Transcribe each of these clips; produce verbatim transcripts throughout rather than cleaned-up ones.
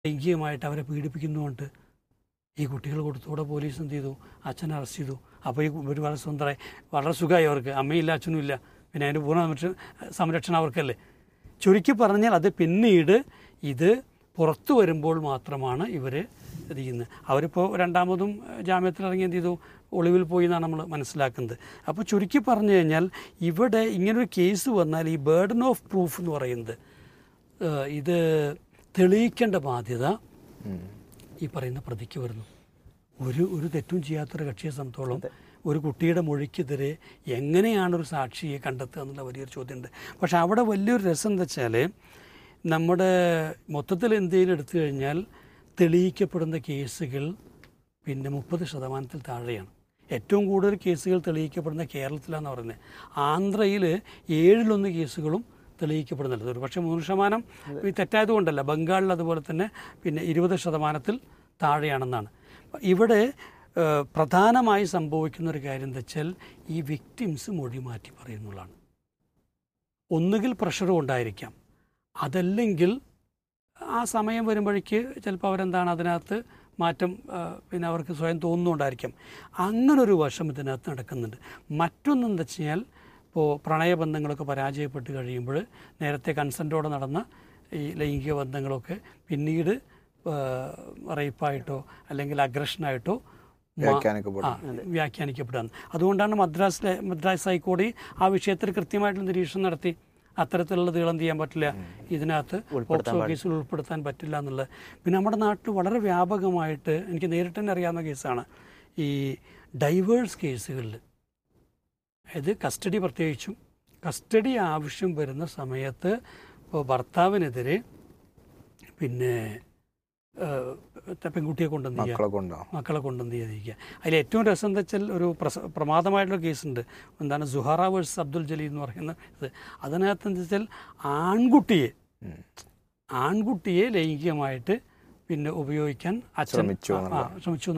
ലൈംഗികമായിട്ട് അവരെ പീഡിപ്പിക്കുന്നുകൊണ്ട് ഈ കുട്ടികൾ കൊടുത്തുകൂടെ പോലീസ് എന്ത് ചെയ്തു, അച്ഛനെ അറസ്റ്റ് ചെയ്തു. അപ്പോൾ ഈ ഒരു വളരെ സ്വന്തമായി വളരെ സുഖമായി അവർക്ക്, അമ്മയില്ല അച്ഛനും ഇല്ല, പിന്നെ അതിൻ്റെ പൂർണ്ണ സംരക്ഷണം അവർക്കല്ലേ. ചുരുക്കി പറഞ്ഞാൽ അത് പിന്നീട് ഇത് പുറത്തു വരുമ്പോൾ മാത്രമാണ് ഇവർ ഇത് ചെയ്യുന്നത്. അവരിപ്പോൾ രണ്ടാമതും ജാമ്യത്തിൽ ഇറങ്ങി എന്ത് ചെയ്തു, ഒളിവിൽ പോയി എന്നാണ് നമ്മൾ മനസ്സിലാക്കുന്നത്. അപ്പോൾ ചുരുക്കി പറഞ്ഞു കഴിഞ്ഞാൽ ഇവിടെ ഇങ്ങനൊരു കേസ് വന്നാൽ ഈ ബേർഡൻ ഓഫ് പ്രൂഫ് എന്ന് പറയുന്നത്, ഇത് തെളിയിക്കേണ്ട ബാധ്യത ഈ പറയുന്ന പ്രതിക്ക് വരുന്നു. ഒരു ഒരു തെറ്റും ചെയ്യാത്തൊരു കക്ഷിയെ സംബന്ധിച്ചോളം ഒരു കുട്ടിയുടെ മൊഴിക്കെതിരെ എങ്ങനെയാണൊരു സാക്ഷിയെ കണ്ടെത്തുക എന്നുള്ള വലിയൊരു ചോദ്യമുണ്ട്. പക്ഷെ അവിടെ വലിയൊരു രസം എന്താ വെച്ചാൽ, നമ്മുടെ മൊത്തത്തിൽ ഇന്ത്യയിൽ എടുത്തു കഴിഞ്ഞാൽ തെളിയിക്കപ്പെടുന്ന കേസുകൾ പിന്നെ മുപ്പത് ശതമാനത്തിൽ താഴെയാണ്. ഏറ്റവും കൂടുതൽ കേസുകൾ തെളിയിക്കപ്പെടുന്ന കേരളത്തിലാണെന്ന് പറയുന്നത്. ആന്ധ്രയിൽ ഏഴിലൊന്ന് കേസുകളും തെളിയിക്കപ്പെടുന്നുണ്ട്. ഒരു പക്ഷേ മൂന്ന് ശതമാനം ഈ തെറ്റായതുകൊണ്ടല്ല, ബംഗാളിൽ അതുപോലെ തന്നെ പിന്നെ ഇരുപത് ശതമാനത്തിൽ താഴെയാണെന്നാണ്. ഇവിടെ പ്രധാനമായി സംഭവിക്കുന്ന ഒരു കാര്യം എന്താ വെച്ചാൽ, ഈ വിക്ടിംസ് മൊഴി മാറ്റി പറയുന്നതാണ്. ഒന്നുകിൽ പ്രഷറും ഉണ്ടായിരിക്കാം, അതല്ലെങ്കിൽ ആ സമയം വരുമ്പോഴേക്ക് ചിലപ്പോൾ അവരെന്താണ് അതിനകത്ത് മാറ്റം പിന്നെ അവർക്ക് സ്വയം തോന്നുന്നുണ്ടായിരിക്കാം. അങ്ങനൊരു വശം ഇതിനകത്ത് നടക്കുന്നുണ്ട്. മറ്റൊന്നെന്താ വെച്ച് കഴിഞ്ഞാൽ, ഇപ്പോൾ പ്രണയബന്ധങ്ങളൊക്കെ പരാജയപ്പെട്ട് കഴിയുമ്പോൾ നേരത്തെ കൺസെൻറ്റോടെ നടന്ന ഈ ലൈംഗിക ബന്ധങ്ങളൊക്കെ പിന്നീട് റേപ്പായിട്ടോ അല്ലെങ്കിൽ അഗ്രഷനായിട്ടോ വ്യാഖ്യാനിക്കപ്പെടുകയാണ്. അതുകൊണ്ടാണ് മദ്രാസിലെ മദ്രാസ് ഹൈക്കോടതി ആ വിഷയത്തിൽ കൃത്യമായിട്ടുള്ള നിരീക്ഷണം നടത്തി. അത്തരത്തിലുള്ളത് എന്ത് ചെയ്യാൻ പറ്റില്ല, ഇതിനകത്ത് പോക്സോ കേസിൽ ഉൾപ്പെടുത്താൻ പറ്റില്ല എന്നുള്ളത്. പിന്നെ നമ്മുടെ നാട്ടിൽ വളരെ വ്യാപകമായിട്ട് എനിക്ക് നേരിട്ട് തന്നെ അറിയാവുന്ന കേസാണ് ഈ ഡൈവേഴ്സ് കേസുകളിൽ. അതായത് കസ്റ്റഡി, പ്രത്യേകിച്ചും കസ്റ്റഡി ആവശ്യം വരുന്ന സമയത്ത് ഇപ്പോൾ ഭർത്താവിനെതിരെ പിന്നെ പെൺകുട്ടിയെ കൊണ്ടുവന്ന് ചെയ്യുക, മക്കളെ കൊണ്ടുവന്ന് ചെയ്യാതിരിക്കുക. അതിൽ ഏറ്റവും രസം എന്താ വെച്ചാൽ, ഒരു പ്രസ പ്രമാദമായിട്ടുള്ള കേസുണ്ട്. എന്താണ് സുഹാറ വേഴ്സസ് അബ്ദുൽ ജലീൽ എന്ന് പറയുന്ന ഇത്. അതിനകത്ത് എന്താ വെച്ചാൽ, ആൺകുട്ടിയെ ആൺകുട്ടിയെ ലൈംഗികമായിട്ട് പിന്നെ ഉപയോഗിക്കാൻ അച്ഛൻ ശ്രമിച്ചു.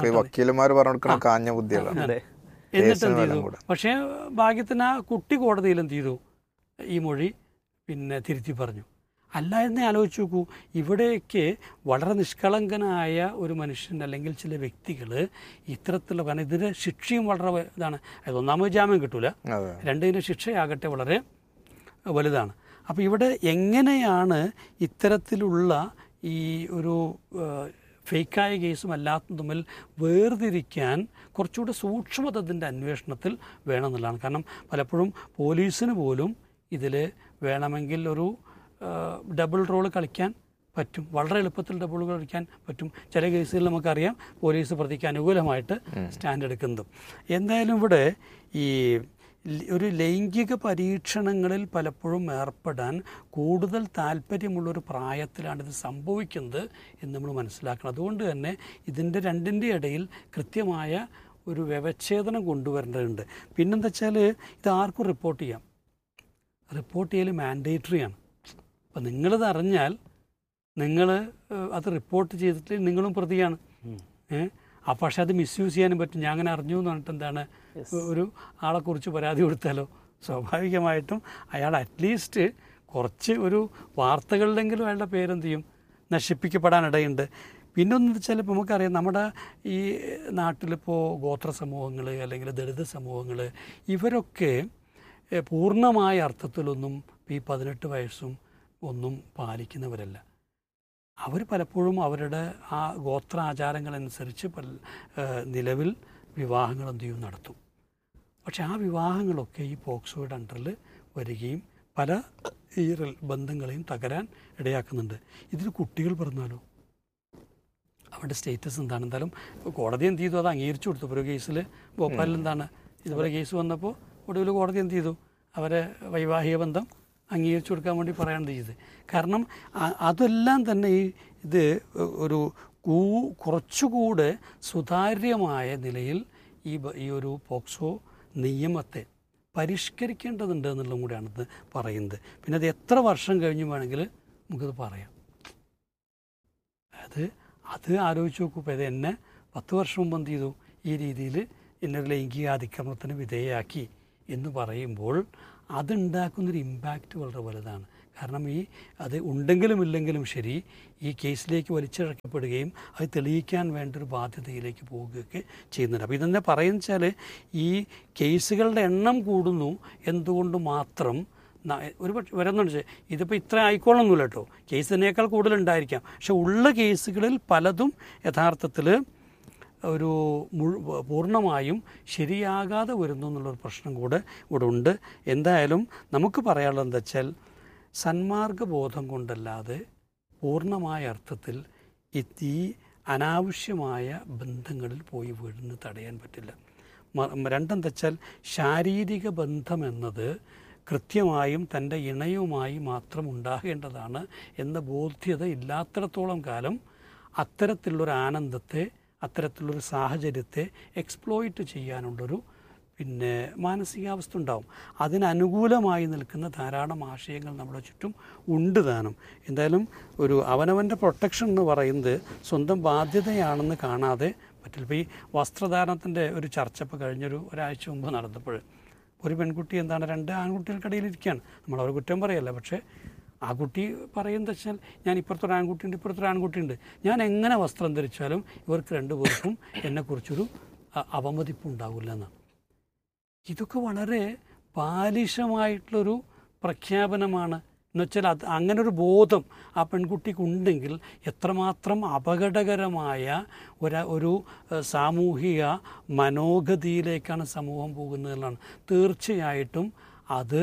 എന്നിട്ട് എന്ത് ചെയ്തു, പക്ഷേ ഭാഗ്യത്തിന് ആ കുട്ടി കോടതിയിൽ എന്ത് ചെയ്തു, ഈ മൊഴി പിന്നെ തിരുത്തി പറഞ്ഞു. അല്ല എന്നെ ആലോചിച്ച് നോക്കൂ, ഇവിടെയൊക്കെ വളരെ നിഷ്കളങ്കനായ ഒരു മനുഷ്യൻ അല്ലെങ്കിൽ ചില വ്യക്തികൾ ഇത്തരത്തിലുള്ള, കാരണം ഇതിൻ്റെ ശിക്ഷയും വളരെ ഇതാണ്. അത് ഒന്നാമത് ജാമ്യം കിട്ടൂല, രണ്ടിൻ്റെ ശിക്ഷയാകട്ടെ വളരെ വലുതാണ്. അപ്പോൾ ഇവിടെ എങ്ങനെയാണ് ഇത്തരത്തിലുള്ള ഈ ഒരു ഫേക്കായ കേസും അല്ലാത്തതും തമ്മിൽ വേർതിരിക്കാൻ കുറച്ചുകൂടെ സൂക്ഷ്മത അതിൻ്റെ അന്വേഷണത്തിൽ വേണമെന്നുള്ളതാണ്. കാരണം പലപ്പോഴും പോലീസിന് പോലും ഇതിൽ വേണമെങ്കിൽ ഒരു ഡബിൾ റോൾ കളിക്കാൻ പറ്റും, വളരെ എളുപ്പത്തിൽ ഡബിൾ റോൾ കളിക്കാൻ പറ്റും. ചില കേസുകളിൽ നമുക്കറിയാം പോലീസ് പ്രതിക്ക് അനുകൂലമായിട്ട് സ്റ്റാൻഡ് എടുക്കുന്നതും. എന്തായാലും ഇവിടെ ഈ ഒരു ലൈംഗിക പരീക്ഷണങ്ങളിൽ പലപ്പോഴും ഏർപ്പെടാൻ കൂടുതൽ താല്പര്യമുള്ളൊരു പ്രായത്തിലാണ് ഇത് സംഭവിക്കുന്നത് എന്ന് നമ്മൾ മനസ്സിലാക്കണം. അതുകൊണ്ട് തന്നെ ഇതിൻ്റെ രണ്ടിൻ്റെ ഇടയിൽ കൃത്യമായ ഒരു വ്യവച്ഛേദനം കൊണ്ടുവരേണ്ടതുണ്ട്. പിന്നെന്താ വെച്ചാൽ, ഇത് ആർക്കും റിപ്പോർട്ട് ചെയ്യാം, റിപ്പോർട്ട് ചെയ്യൽ മാൻഡേറ്ററിയാണ്. അപ്പം നിങ്ങളിത് അറിഞ്ഞാൽ നിങ്ങൾ അത് റിപ്പോർട്ട് ചെയ്തിട്ട് നിങ്ങളും പ്രതിയാണ്. ഏഹ് ആ പക്ഷെ അത് മിസ്യൂസ് ചെയ്യാനും പറ്റും. ഞാൻ അങ്ങനെ അറിഞ്ഞു എന്ന് പറഞ്ഞിട്ട് എന്താണ് ഒരു ആളെക്കുറിച്ച് പരാതി കൊടുത്താലോ, സ്വാഭാവികമായിട്ടും അയാൾ അറ്റ്ലീസ്റ്റ് കുറച്ച് ഒരു വാർത്തകളിലെങ്കിലും അയാളുടെ പേരെന്ത് ചെയ്യും, നശിപ്പിക്കപ്പെടാനിടയുണ്ട്. പിന്നെ ഒന്ന് വെച്ചാൽ, ഇപ്പോൾ നമുക്കറിയാം നമ്മുടെ ഈ നാട്ടിലിപ്പോൾ ഗോത്ര സമൂഹങ്ങൾ അല്ലെങ്കിൽ ദളിത് സമൂഹങ്ങൾ ഇവരൊക്കെ പൂർണ്ണമായ അർത്ഥത്തിലൊന്നും ഈ പതിനെട്ട് വയസ്സും ഒന്നും പാലിക്കുന്നവരല്ല. അവർ പലപ്പോഴും അവരുടെ ആ ഗോത്ര ആചാരങ്ങളനുസരിച്ച് പല നിലവിൽ വിവാഹങ്ങൾ എന്ത് ചെയ്യും നടത്തും. പക്ഷെ ആ വിവാഹങ്ങളൊക്കെ ഈ പോക്സോയുടെ അണ്ടറിൽ വരികയും പല ഈ ബന്ധങ്ങളെയും തകരാൻ ഇടയാക്കുന്നുണ്ട്. ഇതിൽ കുട്ടികൾ പറഞ്ഞാലോ അവരുടെ സ്റ്റേറ്റസ് എന്താണ്? എന്തായാലും കോടതി എന്ത് ചെയ്തു, അത് അംഗീകരിച്ചു കൊടുത്തു. ഒരു കേസിൽ ഭോപ്പാലിൽ എന്താണ് ഇതുപോലെ കേസ് വന്നപ്പോൾ ഒടുവിൽ കോടതി എന്ത് ചെയ്തു, അവരെ വൈവാഹിക ബന്ധം അംഗീകരിച്ചു കൊടുക്കാൻ വേണ്ടി പറയാൻ ചെയ്ത്. കാരണം അതെല്ലാം തന്നെ ഈ ഇത് ഒരു കൂ കുറച്ചുകൂടെ സുതാര്യമായ നിലയിൽ ഈ ഈ ഒരു പോക്സോ നിയമത്തെ പരിഷ്കരിക്കേണ്ടതുണ്ട് എന്നുള്ളതും കൂടിയാണ് ഇത് പറയുന്നത്. പിന്നെ അത് എത്ര വർഷം കഴിഞ്ഞ് വേണമെങ്കിൽ നമുക്കത് പറയാം. അത് അത് ആലോചിച്ച് നോക്കൂ. ഇപ്പോൾ ഇത് എന്നെ പത്ത് വർഷം മുമ്പ് എന്ത് ചെയ്തു, ഈ രീതിയിൽ എന്നൊരു ലൈംഗിക അതിക്രമത്തിന് വിധേയയാക്കി എന്ന് പറയുമ്പോൾ അതുണ്ടാക്കുന്നൊരു ഇമ്പാക്റ്റ് വളരെ വലുതാണ്. കാരണം ഈ അത് ഉണ്ടെങ്കിലും ഇല്ലെങ്കിലും ശരി ഈ കേസിലേക്ക് വലിച്ചിഴക്കപ്പെടുകയും അത് തെളിയിക്കാൻ വേണ്ട ഒരു ബാധ്യതയിലേക്ക് പോവുകയൊക്കെ ചെയ്യുന്നുണ്ട്. അപ്പോൾ ഇതെന്നെ പറയുന്ന വെച്ചാൽ ഈ കേസുകളുടെ എണ്ണം കൂടുന്നു എന്തുകൊണ്ട് മാത്രം ഒരു പക്ഷേ വരുന്നുണ്ട്. ഇതിപ്പോൾ ഇത്ര ആയിക്കോളൊന്നുമില്ല കേട്ടോ, കേസിനേക്കാൾ കൂടുതലുണ്ടായിരിക്കാം. പക്ഷെ ഉള്ള കേസുകളിൽ പലതും യഥാർത്ഥത്തിൽ ഒരു പൂർണ്ണമായും ശരിയാകാതെ വരുന്നു എന്നുള്ളൊരു പ്രശ്നം കൂടെ ഇവിടെ ഉണ്ട്. എന്തായാലും നമുക്ക് പറയാനുള്ളത് എന്താ വെച്ചാൽ സന്മാർഗബോധം കൊണ്ടല്ലാതെ പൂർണ്ണമായ അർത്ഥത്തിൽ ഈ അനാവശ്യമായ ബന്ധങ്ങളിൽ പോയി വീഴുന്നത് തടയാൻ പറ്റില്ല. രണ്ടെന്താ വെച്ചാൽ ശാരീരിക ബന്ധമെന്നത് കൃത്യമായും തൻ്റെ ഇണയുമായി മാത്രം ഉണ്ടാകേണ്ടതാണ് എന്ന ബോധ്യത ഇല്ലാത്തിടത്തോളം കാലം അത്തരത്തിലുള്ളൊരു ആനന്ദത്തെ അത്തരത്തിലുള്ളൊരു സാഹചര്യത്തെ എക്സ്പ്ലോയിറ്റ് ചെയ്യാനുള്ളൊരു പിന്നെ മാനസികാവസ്ഥ ഉണ്ടാവും. അതിനനുകൂലമായി നിൽക്കുന്ന ധാരാളം ആശയങ്ങൾ നമ്മുടെ ചുറ്റും ഉണ്ട് താനും. എന്തായാലും ഒരു അവനവൻ്റെ പ്രൊട്ടക്ഷൻ എന്ന് പറയുന്നത് സ്വന്തം ബാധ്യതയാണെന്ന് കാണാതെ പറ്റില്ല. ഇപ്പോൾ ഈ വസ്ത്രധാരണത്തിൻ്റെ ഒരു ചർച്ച ഇപ്പോൾ കഴിഞ്ഞൊരു ഒരാഴ്ച മുമ്പ് നടന്നപ്പോൾ ഒരു പെൺകുട്ടി എന്താണ് രണ്ട് ആൺകുട്ടികൾക്കിടയിലിരിക്കുകയാണ്. നമ്മളവർ കുറ്റം പറയല്ല, പക്ഷേ ആ കുട്ടി പറയുന്നത് വെച്ചാൽ ഞാൻ ഇപ്പുറത്തൊരു ആൺകുട്ടിയുണ്ട് ഇപ്പുറത്തൊരു ആൺകുട്ടിയുണ്ട്, ഞാൻ എങ്ങനെ വസ്ത്രം ധരിച്ചാലും ഇവർക്ക് രണ്ടുപേർക്കും എന്നെക്കുറിച്ചൊരു അവമതിപ്പുണ്ടാവില്ല എന്നാണ്. ഇതൊക്കെ വളരെ ബാലിശമായിട്ടുള്ളൊരു പ്രഖ്യാപനമാണ്. എന്നുവെച്ചാൽ അത് അങ്ങനൊരു ബോധം ആ പെൺകുട്ടിക്കുണ്ടെങ്കിൽ എത്രമാത്രം അപകടകരമായ ഒരു ഒരു സാമൂഹിക മനോഗതിയിലേക്കാണ് സമൂഹം പോകുന്നതെന്നാണ്. തീർച്ചയായിട്ടും അത്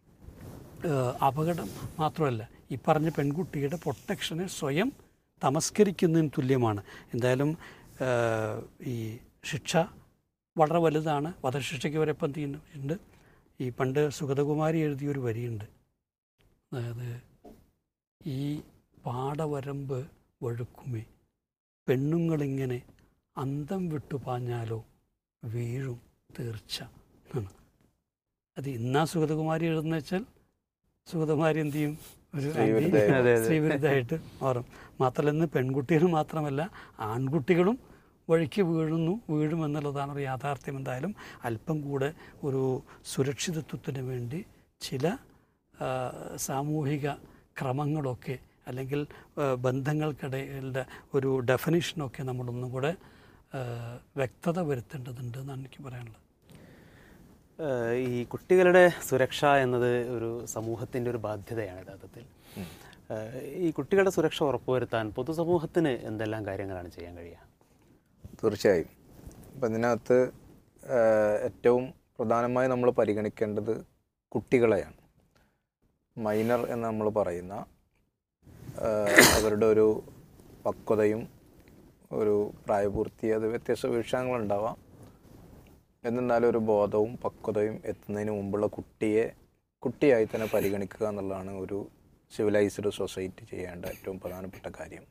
അപകടം മാത്രമല്ല, ഈ പറഞ്ഞ പെൺകുട്ടിയുടെ പ്രൊട്ടക്ഷനെ സ്വയം തമസ്കരിക്കുന്നതിന് തുല്യമാണ്. എന്തായാലും ഈ ശിക്ഷ വളരെ വലുതാണ്. വധശിക്ഷയ്ക്ക് വരെ ഇപ്പം തീരുന്നുണ്ട്. ഈ പണ്ട് സുഗതകുമാരി എഴുതിയൊരു വരിയുണ്ട്, അതായത് ഈ പാടവരമ്പ് വഴുക്കുമേ പെണ്ണുങ്ങളിങ്ങനെ അന്തം വിട്ടു പാഞ്ഞാലോ വീഴും തീർച്ച എന്നാണ്. അത് ഇന്നാ സുഗതകുമാരി എഴുതുന്ന വെച്ചാൽ സുഗതകുമാരി എന്ത് ചെയ്യും, ഒരു സ്ത്രീവിരുദ്ധമായിട്ട് മാറും. മാത്രമല്ല ഇന്ന് പെൺകുട്ടികൾ മാത്രമല്ല ആൺകുട്ടികളും വഴിക്ക് വീഴുന്നു വീഴുമെന്നുള്ളതാണ് ഒരു യാഥാർത്ഥ്യം. എന്തായാലും അല്പം കൂടെ ഒരു സുരക്ഷിതത്വത്തിന് വേണ്ടി ചില സാമൂഹിക ക്രമങ്ങളൊക്കെ അല്ലെങ്കിൽ ബന്ധങ്ങൾക്കിടയിലെ ഒരു ഡെഫിനിഷനൊക്കെ നമ്മളൊന്നും കൂടെ വ്യക്തത വരുത്തേണ്ടതുണ്ട് എന്നാണ് എനിക്ക് പറയാനുള്ളത്. ഈ കുട്ടികളുടെ സുരക്ഷ എന്നത് ഒരു സമൂഹത്തിൻ്റെ ഒരു ബാധ്യതയാണ് യഥാർത്ഥത്തിൽ. ഈ കുട്ടികളുടെ സുരക്ഷ ഉറപ്പുവരുത്താൻ പൊതുസമൂഹത്തിന് എന്തെല്ലാം കാര്യങ്ങളാണ് ചെയ്യാൻ കഴിയുക? തീർച്ചയായും അപ്പം ഇതിനകത്ത് ഏറ്റവും പ്രധാനമായി നമ്മൾ പരിഗണിക്കേണ്ടത് കുട്ടികളെയാണ്. മൈനർ എന്ന് നമ്മൾ പറയുന്ന അവരുടെ ഒരു പക്വതയും ഒരു പ്രായപൂർത്തി, അത് വ്യത്യസ്ത വീക്ഷണങ്ങളുണ്ടാവാം, എന്നിരുന്നാലും ഒരു ബോധവും പക്വതയും എത്തുന്നതിന് മുമ്പുള്ള കുട്ടിയെ കുട്ടിയായി തന്നെ പരിഗണിക്കുക എന്നുള്ളതാണ് ഒരു സിവിലൈസ്ഡ് സൊസൈറ്റി ചെയ്യേണ്ട ഏറ്റവും പ്രധാനപ്പെട്ട കാര്യം.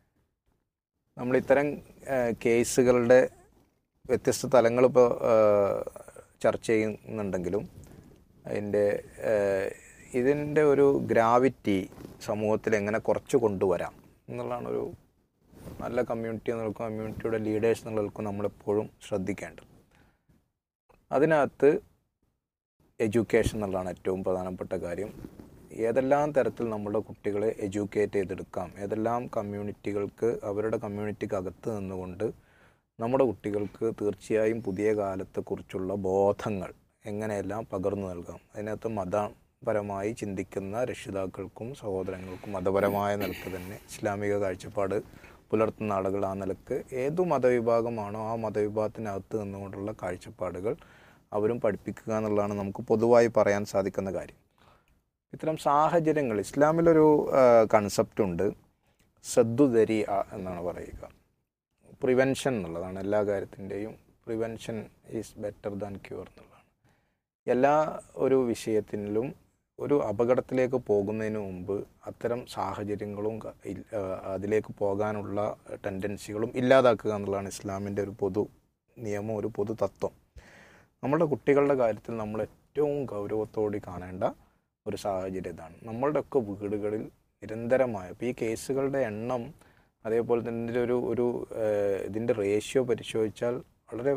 നമ്മൾ ഇത്തരം കേസുകളുടെ വ്യത്യസ്ത തലങ്ങൾ ഇപ്പോൾ ചർച്ച ചെയ്യുന്നുണ്ടെങ്കിലും അതിൻ്റെ ഇതിൻ്റെ ഒരു ഗ്രാവിറ്റി സമൂഹത്തിൽ എങ്ങനെ കുറച്ച് കൊണ്ടുവരാം എന്നുള്ളതാണ് ഒരു നല്ല കമ്മ്യൂണിറ്റി എന്നുള്ളവർക്കും കമ്മ്യൂണിറ്റിയുടെ ലീഡേഴ്സ് എന്നുള്ളവർക്കും നമ്മളെപ്പോഴും ശ്രദ്ധിക്കേണ്ടത്. അതിനകത്ത് എഡ്യൂക്കേഷൻ എന്നുള്ളതാണ് ഏറ്റവും പ്രധാനപ്പെട്ട കാര്യം. ഏതെല്ലാം തരത്തിൽ നമ്മുടെ കുട്ടികളെ എഡ്യൂക്കേറ്റ് ചെയ്തെടുക്കാം, ഏതെല്ലാം കമ്മ്യൂണിറ്റികൾക്ക് അവരുടെ കമ്മ്യൂണിറ്റിക്ക് അകത്ത് നിന്നുകൊണ്ട് നമ്മുടെ കുട്ടികൾക്ക് തീർച്ചയായും പുതിയ കാലത്തെക്കുറിച്ചുള്ള ബോധങ്ങൾ എങ്ങനെയെല്ലാം പകർന്നു നൽകാം. അതിനകത്ത് മതപരമായി ചിന്തിക്കുന്ന രക്ഷിതാക്കൾക്കും സഹോദരങ്ങൾക്കും മതപരമായ നിലക്ക് തന്നെ ഇസ്ലാമിക കാഴ്ചപ്പാട് പുലർത്തുന്ന ആളുകൾ ആ നിലക്ക് ഏതു മതവിഭാഗമാണോ ആ മതവിഭാഗത്തിനകത്ത് നിന്നുകൊണ്ടുള്ള കാഴ്ചപ്പാടുകൾ അവരും പഠിപ്പിക്കുക എന്നുള്ളതാണ് നമുക്ക് പൊതുവായി പറയാൻ സാധിക്കുന്ന കാര്യം. ഇത്തരം സാഹചര്യങ്ങൾ ഇസ്ലാമിലൊരു കൺസെപ്റ്റ് ഉണ്ട്, സദ്ദുദരി എന്നാണ് പറയുക. പ്രിവെൻഷൻ എന്നുള്ളതാണ് എല്ലാ കാര്യത്തിൻ്റെയും. Prevention is better than cure എന്നുള്ളതാണ്. എല്ലാ ഒരു വിഷയത്തിലും ഒരു അപകടത്തിലേക്ക് പോകുന്നതിന് മുമ്പ് അത്തരം സാഹചര്യങ്ങളും അതിലേക്ക് പോകാനുള്ള ടെൻഡൻസികളും ഇല്ലാതാക്കുക എന്നുള്ളതാണ് ഇസ്ലാമിൻ്റെ ഒരു പൊതു നിയമം, ഒരു പൊതു തത്വം. നമ്മളുടെ കുട്ടികളുടെ കാര്യത്തിൽ നമ്മൾ ഏറ്റവും ഗൗരവത്തോടെ കാണേണ്ട ഒരു സാഹചര്യം ഇതാണ്. നമ്മളുടെയൊക്കെ വീടുകളിൽ നിരന്തരമായ ഇപ്പോൾ ഈ കേസുകളുടെ എണ്ണം അതേപോലെ തന്നെ ഇതിൻ്റെ ഒരു ഒരു ഇതിൻ്റെ റേഷ്യോ പരിശോധിച്ചാൽ വളരെ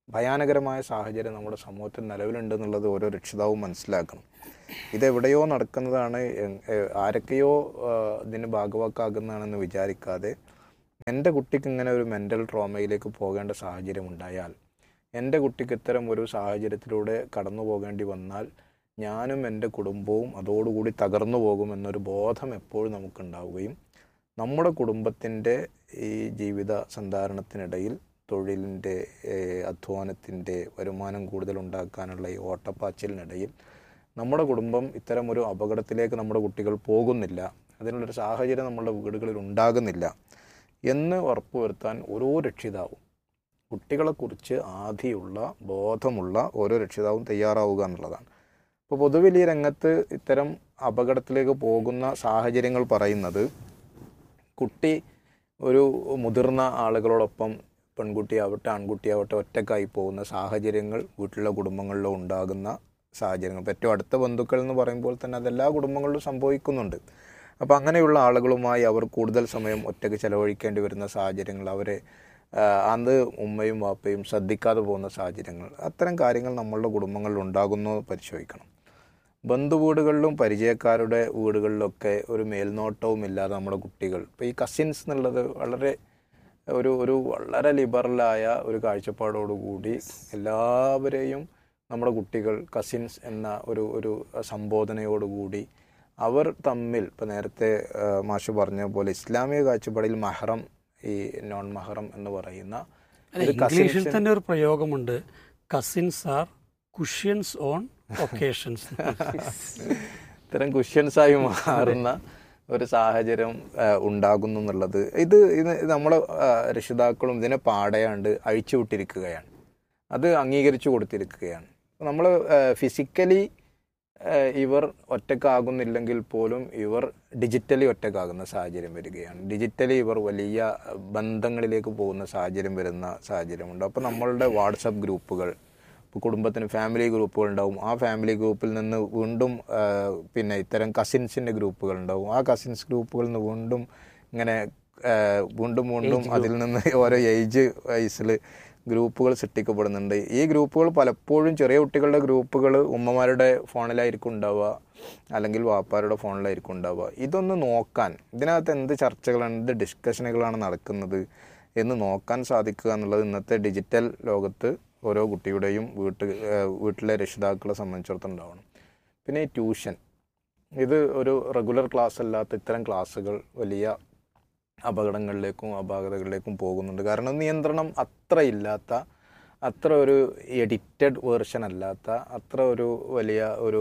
ഭയാനകരമായ സാഹചര്യം നമ്മുടെ സമൂഹത്തിൽ നിലവിലുണ്ടെന്നുള്ളത് ഓരോ രക്ഷിതാവും മനസ്സിലാക്കണം. ഇതെവിടെയോ നടക്കുന്നതാണ്, ആരൊക്കെയോ ഇതിന് ഭാഗവാക്കാകുന്നതാണെന്ന് വിചാരിക്കാതെ എൻ്റെ കുട്ടിക്ക് ഇങ്ങനെ ഒരു മെൻ്റൽ ട്രോമയിലേക്ക് പോകേണ്ട സാഹചര്യം ഉണ്ടായാൽ, എൻ്റെ കുട്ടിക്ക് ഇത്തരം ഒരു സാഹചര്യത്തിലൂടെ കടന്നു പോകേണ്ടി വന്നാൽ ഞാനും എൻ്റെ കുടുംബവും അതോടുകൂടി തകർന്നു പോകുമെന്നൊരു ബോധം എപ്പോഴും നമുക്കുണ്ടാവുകയും നമ്മുടെ കുടുംബത്തിൻ്റെ ഈ ജീവിത സന്ധാരണത്തിനിടയിൽ തൊഴിലിൻ്റെ, അധ്വാനത്തിൻ്റെ, വരുമാനം കൂടുതൽ ഉണ്ടാക്കാനുള്ള ഈ ഓട്ടപ്പാച്ചിലിനിടയിൽ നമ്മുടെ കുടുംബം ഇത്തരം ഒരു അപകടത്തിലേക്ക് നമ്മുടെ കുട്ടികൾ പോകുന്നില്ല, അതിനുള്ളൊരു സാഹചര്യം നമ്മുടെ വീടുകളിൽ ഉണ്ടാകുന്നില്ല എന്ന് ഉറപ്പുവരുത്താൻ ഓരോ രക്ഷിതാവും, കുട്ടികളെക്കുറിച്ച് ആധിയുള്ള ബോധമുള്ള ഓരോ രക്ഷിതാവും തയ്യാറാവുക എന്നുള്ളതാണ്. ഇപ്പോൾ പൊതുവിൽ ഈ രംഗത്ത് ഇത്തരം അപകടത്തിലേക്ക് പോകുന്ന സാഹചര്യങ്ങൾ പറയുന്നത്, കുട്ടി ഒരു മുതിർന്ന ആളുകളോടൊപ്പം, പെൺകുട്ടിയാവട്ടെ ആൺകുട്ടിയാവട്ടെ, ഒറ്റക്കായി പോകുന്ന സാഹചര്യങ്ങൾ വീട്ടിലെ കുടുംബങ്ങളിലും ഉണ്ടാകുന്ന സാഹചര്യങ്ങൾ. ഏറ്റവും അടുത്ത ബന്ധുക്കൾ എന്ന് പറയുമ്പോൾ തന്നെ അതെല്ലാ കുടുംബങ്ങളിലും സംഭവിക്കുന്നുണ്ട്. അപ്പോൾ അങ്ങനെയുള്ള ആളുകളുമായി അവർ കൂടുതൽ സമയം ഒറ്റയ്ക്ക് ചെലവഴിക്കേണ്ടി വരുന്ന സാഹചര്യങ്ങൾ, അവരെ അന്ന് ഉമ്മയും വാപ്പയും ശ്രദ്ധിക്കാതെ പോകുന്ന സാഹചര്യങ്ങൾ, അത്തരം കാര്യങ്ങൾ നമ്മളുടെ കുടുംബങ്ങളിൽ ഉണ്ടാകുന്നു പരിശോധിക്കണം. ബന്ധുവീടുകളിലും പരിചയക്കാരുടെ വീടുകളിലൊക്കെ ഒരു മേൽനോട്ടവും ഇല്ലാതെ നമ്മുടെ കുട്ടികൾ, ഇപ്പോൾ ഈ കസിൻസ് എന്നുള്ളത് വളരെ ഒരു ഒരു വളരെ ലിബറലായ ഒരു കാഴ്ചപ്പാടോടുകൂടി എല്ലാവരെയും നമ്മുടെ കുട്ടികൾ കസിൻസ് എന്ന ഒരു ഒരു സംബോധനയോടുകൂടി അവർ തമ്മിൽ, ഇപ്പോൾ നേരത്തെ മാഷ് പറഞ്ഞ പോലെ ഇസ്ലാമിക കാഴ്ചപ്പാടിൽ മഹറം, ഈ നോൺ മഹറം എന്ന് പറയുന്ന ഇംഗ്ലീഷിൽ തന്നെ ഒരു പ്രയോഗമുണ്ട്, cousins R cushions on occasions. ഇത്തരം കുഷ്യൻസായി മാറുന്ന ഒരു സാഹചര്യം ഉണ്ടാകുന്നു എന്നുള്ളത്, ഇത് ഇത് നമ്മളെ രക്ഷിതാക്കളും ഇതിനെ പാടയാണ്ട് അഴിച്ചു വിട്ടിരിക്കുകയാണ്, അത് അംഗീകരിച്ചു കൊടുത്തിരിക്കുകയാണ്. നമ്മൾ ഫിസിക്കലി ഇവർ ഒറ്റക്കാകുന്നില്ലെങ്കിൽ പോലും ഇവർ ഡിജിറ്റലി ഒറ്റക്കാകുന്ന സാഹചര്യം വരികയാണ്. ഡിജിറ്റലി ഇവർ വലിയ ബന്ധങ്ങളിലേക്ക് പോകുന്ന സാഹചര്യം വരുന്ന സാഹചര്യമുണ്ട്. അപ്പോൾ നമ്മളുടെ വാട്സപ്പ് ഗ്രൂപ്പുകൾ, ഇപ്പോൾ കുടുംബത്തിന് ഫാമിലി ഗ്രൂപ്പുകൾ ഉണ്ടാവും, ആ ഫാമിലി ഗ്രൂപ്പിൽ നിന്ന് വീണ്ടും പിന്നെ ഇത്തരം കസിൻസിൻ്റെ ഗ്രൂപ്പുകൾ ഉണ്ടാവും, ആ കസിൻസ് ഗ്രൂപ്പുകളിൽ നിന്ന് വീണ്ടും ഇങ്ങനെ വീണ്ടും വീണ്ടും അതിൽ നിന്ന് ഓരോ ഏജ് വയസ്സിൽ ഗ്രൂപ്പുകൾ സൃഷ്ടിക്കപ്പെടുന്നുണ്ട്. ഈ ഗ്രൂപ്പുകൾ പലപ്പോഴും ചെറിയ കുട്ടികളുടെ ഗ്രൂപ്പുകൾ ഉമ്മമാരുടെ ഫോണിലായിരിക്കും ഉണ്ടാവുക, അല്ലെങ്കിൽ വാപ്പാരുടെ ഫോണിലായിരിക്കും ഉണ്ടാവുക. ഇതൊന്ന് നോക്കാൻ, ഇതിനകത്ത് എന്ത് ചർച്ചകളാണ്, എന്ത് ഡിസ്കഷനുകളാണ് നടക്കുന്നത് എന്ന് നോക്കാൻ സാധിക്കുക എന്നുള്ളത് ഇന്നത്തെ ഡിജിറ്റൽ ലോകത്ത് ഓരോ കുട്ടിയുടെയും വീട്ട് വീട്ടിലെ രക്ഷിതാക്കളെ സംബന്ധിച്ചിടത്തോളം ഉണ്ടാവണം. പിന്നെ ഈ ട്യൂഷൻ, ഇത് ഒരു റെഗുലർ ക്ലാസ് അല്ലാത്ത ഇത്തരം ക്ലാസ്സുകൾ വലിയ അപകടങ്ങളിലേക്കും അപാകതകളിലേക്കും പോകുന്നുണ്ട്. കാരണം നിയന്ത്രണം അത്ര ഇല്ലാത്ത, അത്ര ഒരു എഡിറ്റഡ് വേർഷൻ അല്ലാത്ത, അത്ര ഒരു വലിയ ഒരു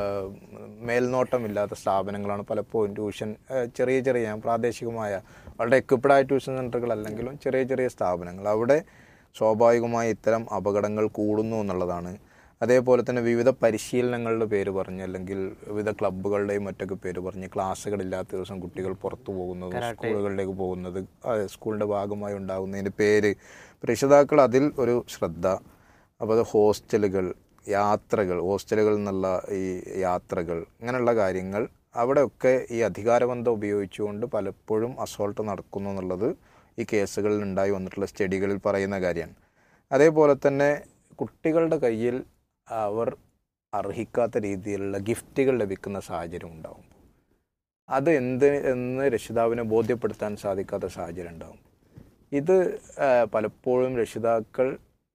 മേൽനോട്ടമില്ലാത്ത സ്ഥാപനങ്ങളാണ് പലപ്പോഴും ട്യൂഷൻ, ചെറിയ ചെറിയ പ്രാദേശികമായ വളരെ എക്വിപ്ഡായ ട്യൂഷൻ സെൻ്ററുകൾ അല്ലെങ്കിലും ചെറിയ ചെറിയ സ്ഥാപനങ്ങൾ, അവിടെ സ്വാഭാവികമായി ഇത്തരം അപകടങ്ങൾ കൂടുന്നു എന്നുള്ളതാണ്. അതേപോലെ തന്നെ വിവിധ പരിശീലനങ്ങളുടെ പേര് പറഞ്ഞ്, അല്ലെങ്കിൽ വിവിധ ക്ലബ്ബുകളുടെയും മറ്റൊക്കെ പേര് പറഞ്ഞ് ക്ലാസ്സുകളില്ലാത്ത ദിവസം കുട്ടികൾ പുറത്തു പോകുന്നത്, സ്കൂളുകളിലേക്ക് പോകുന്നത്, സ്കൂളിൻ്റെ ഭാഗമായി ഉണ്ടാകുന്നതിൻ്റെ പേര്, രക്ഷിതാക്കൾ അതിൽ ഒരു ശ്രദ്ധ. അപ്പോൾ അത് ഹോസ്റ്റലുകൾ, യാത്രകൾ, ഹോസ്റ്റലുകളിൽ നിന്നുള്ള ഈ യാത്രകൾ, ഇങ്ങനെയുള്ള കാര്യങ്ങൾ, അവിടെയൊക്കെ ഈ അധികാരബന്ധം ഉപയോഗിച്ചുകൊണ്ട് പലപ്പോഴും അസോൾട്ട് നടക്കുന്നു എന്നുള്ളത് ഈ കേസുകളിൽ ഉണ്ടായി വന്നിട്ടുള്ള സ്റ്റഡികളിൽ പറയുന്ന കാര്യമാണ്. അതേപോലെ തന്നെ കുട്ടികളുടെ കയ്യിൽ അവർ അർഹിക്കാത്ത രീതിയിലുള്ള ഗിഫ്റ്റുകൾ ലഭിക്കുന്ന സാഹചര്യം ഉണ്ടാവും. അത് എന്ത് എന്ന് രക്ഷിതാവിനെ ബോധ്യപ്പെടുത്താൻ സാധിക്കാത്ത സാഹചര്യം ഉണ്ടാവും. ഇത് പലപ്പോഴും രക്ഷിതാക്കൾ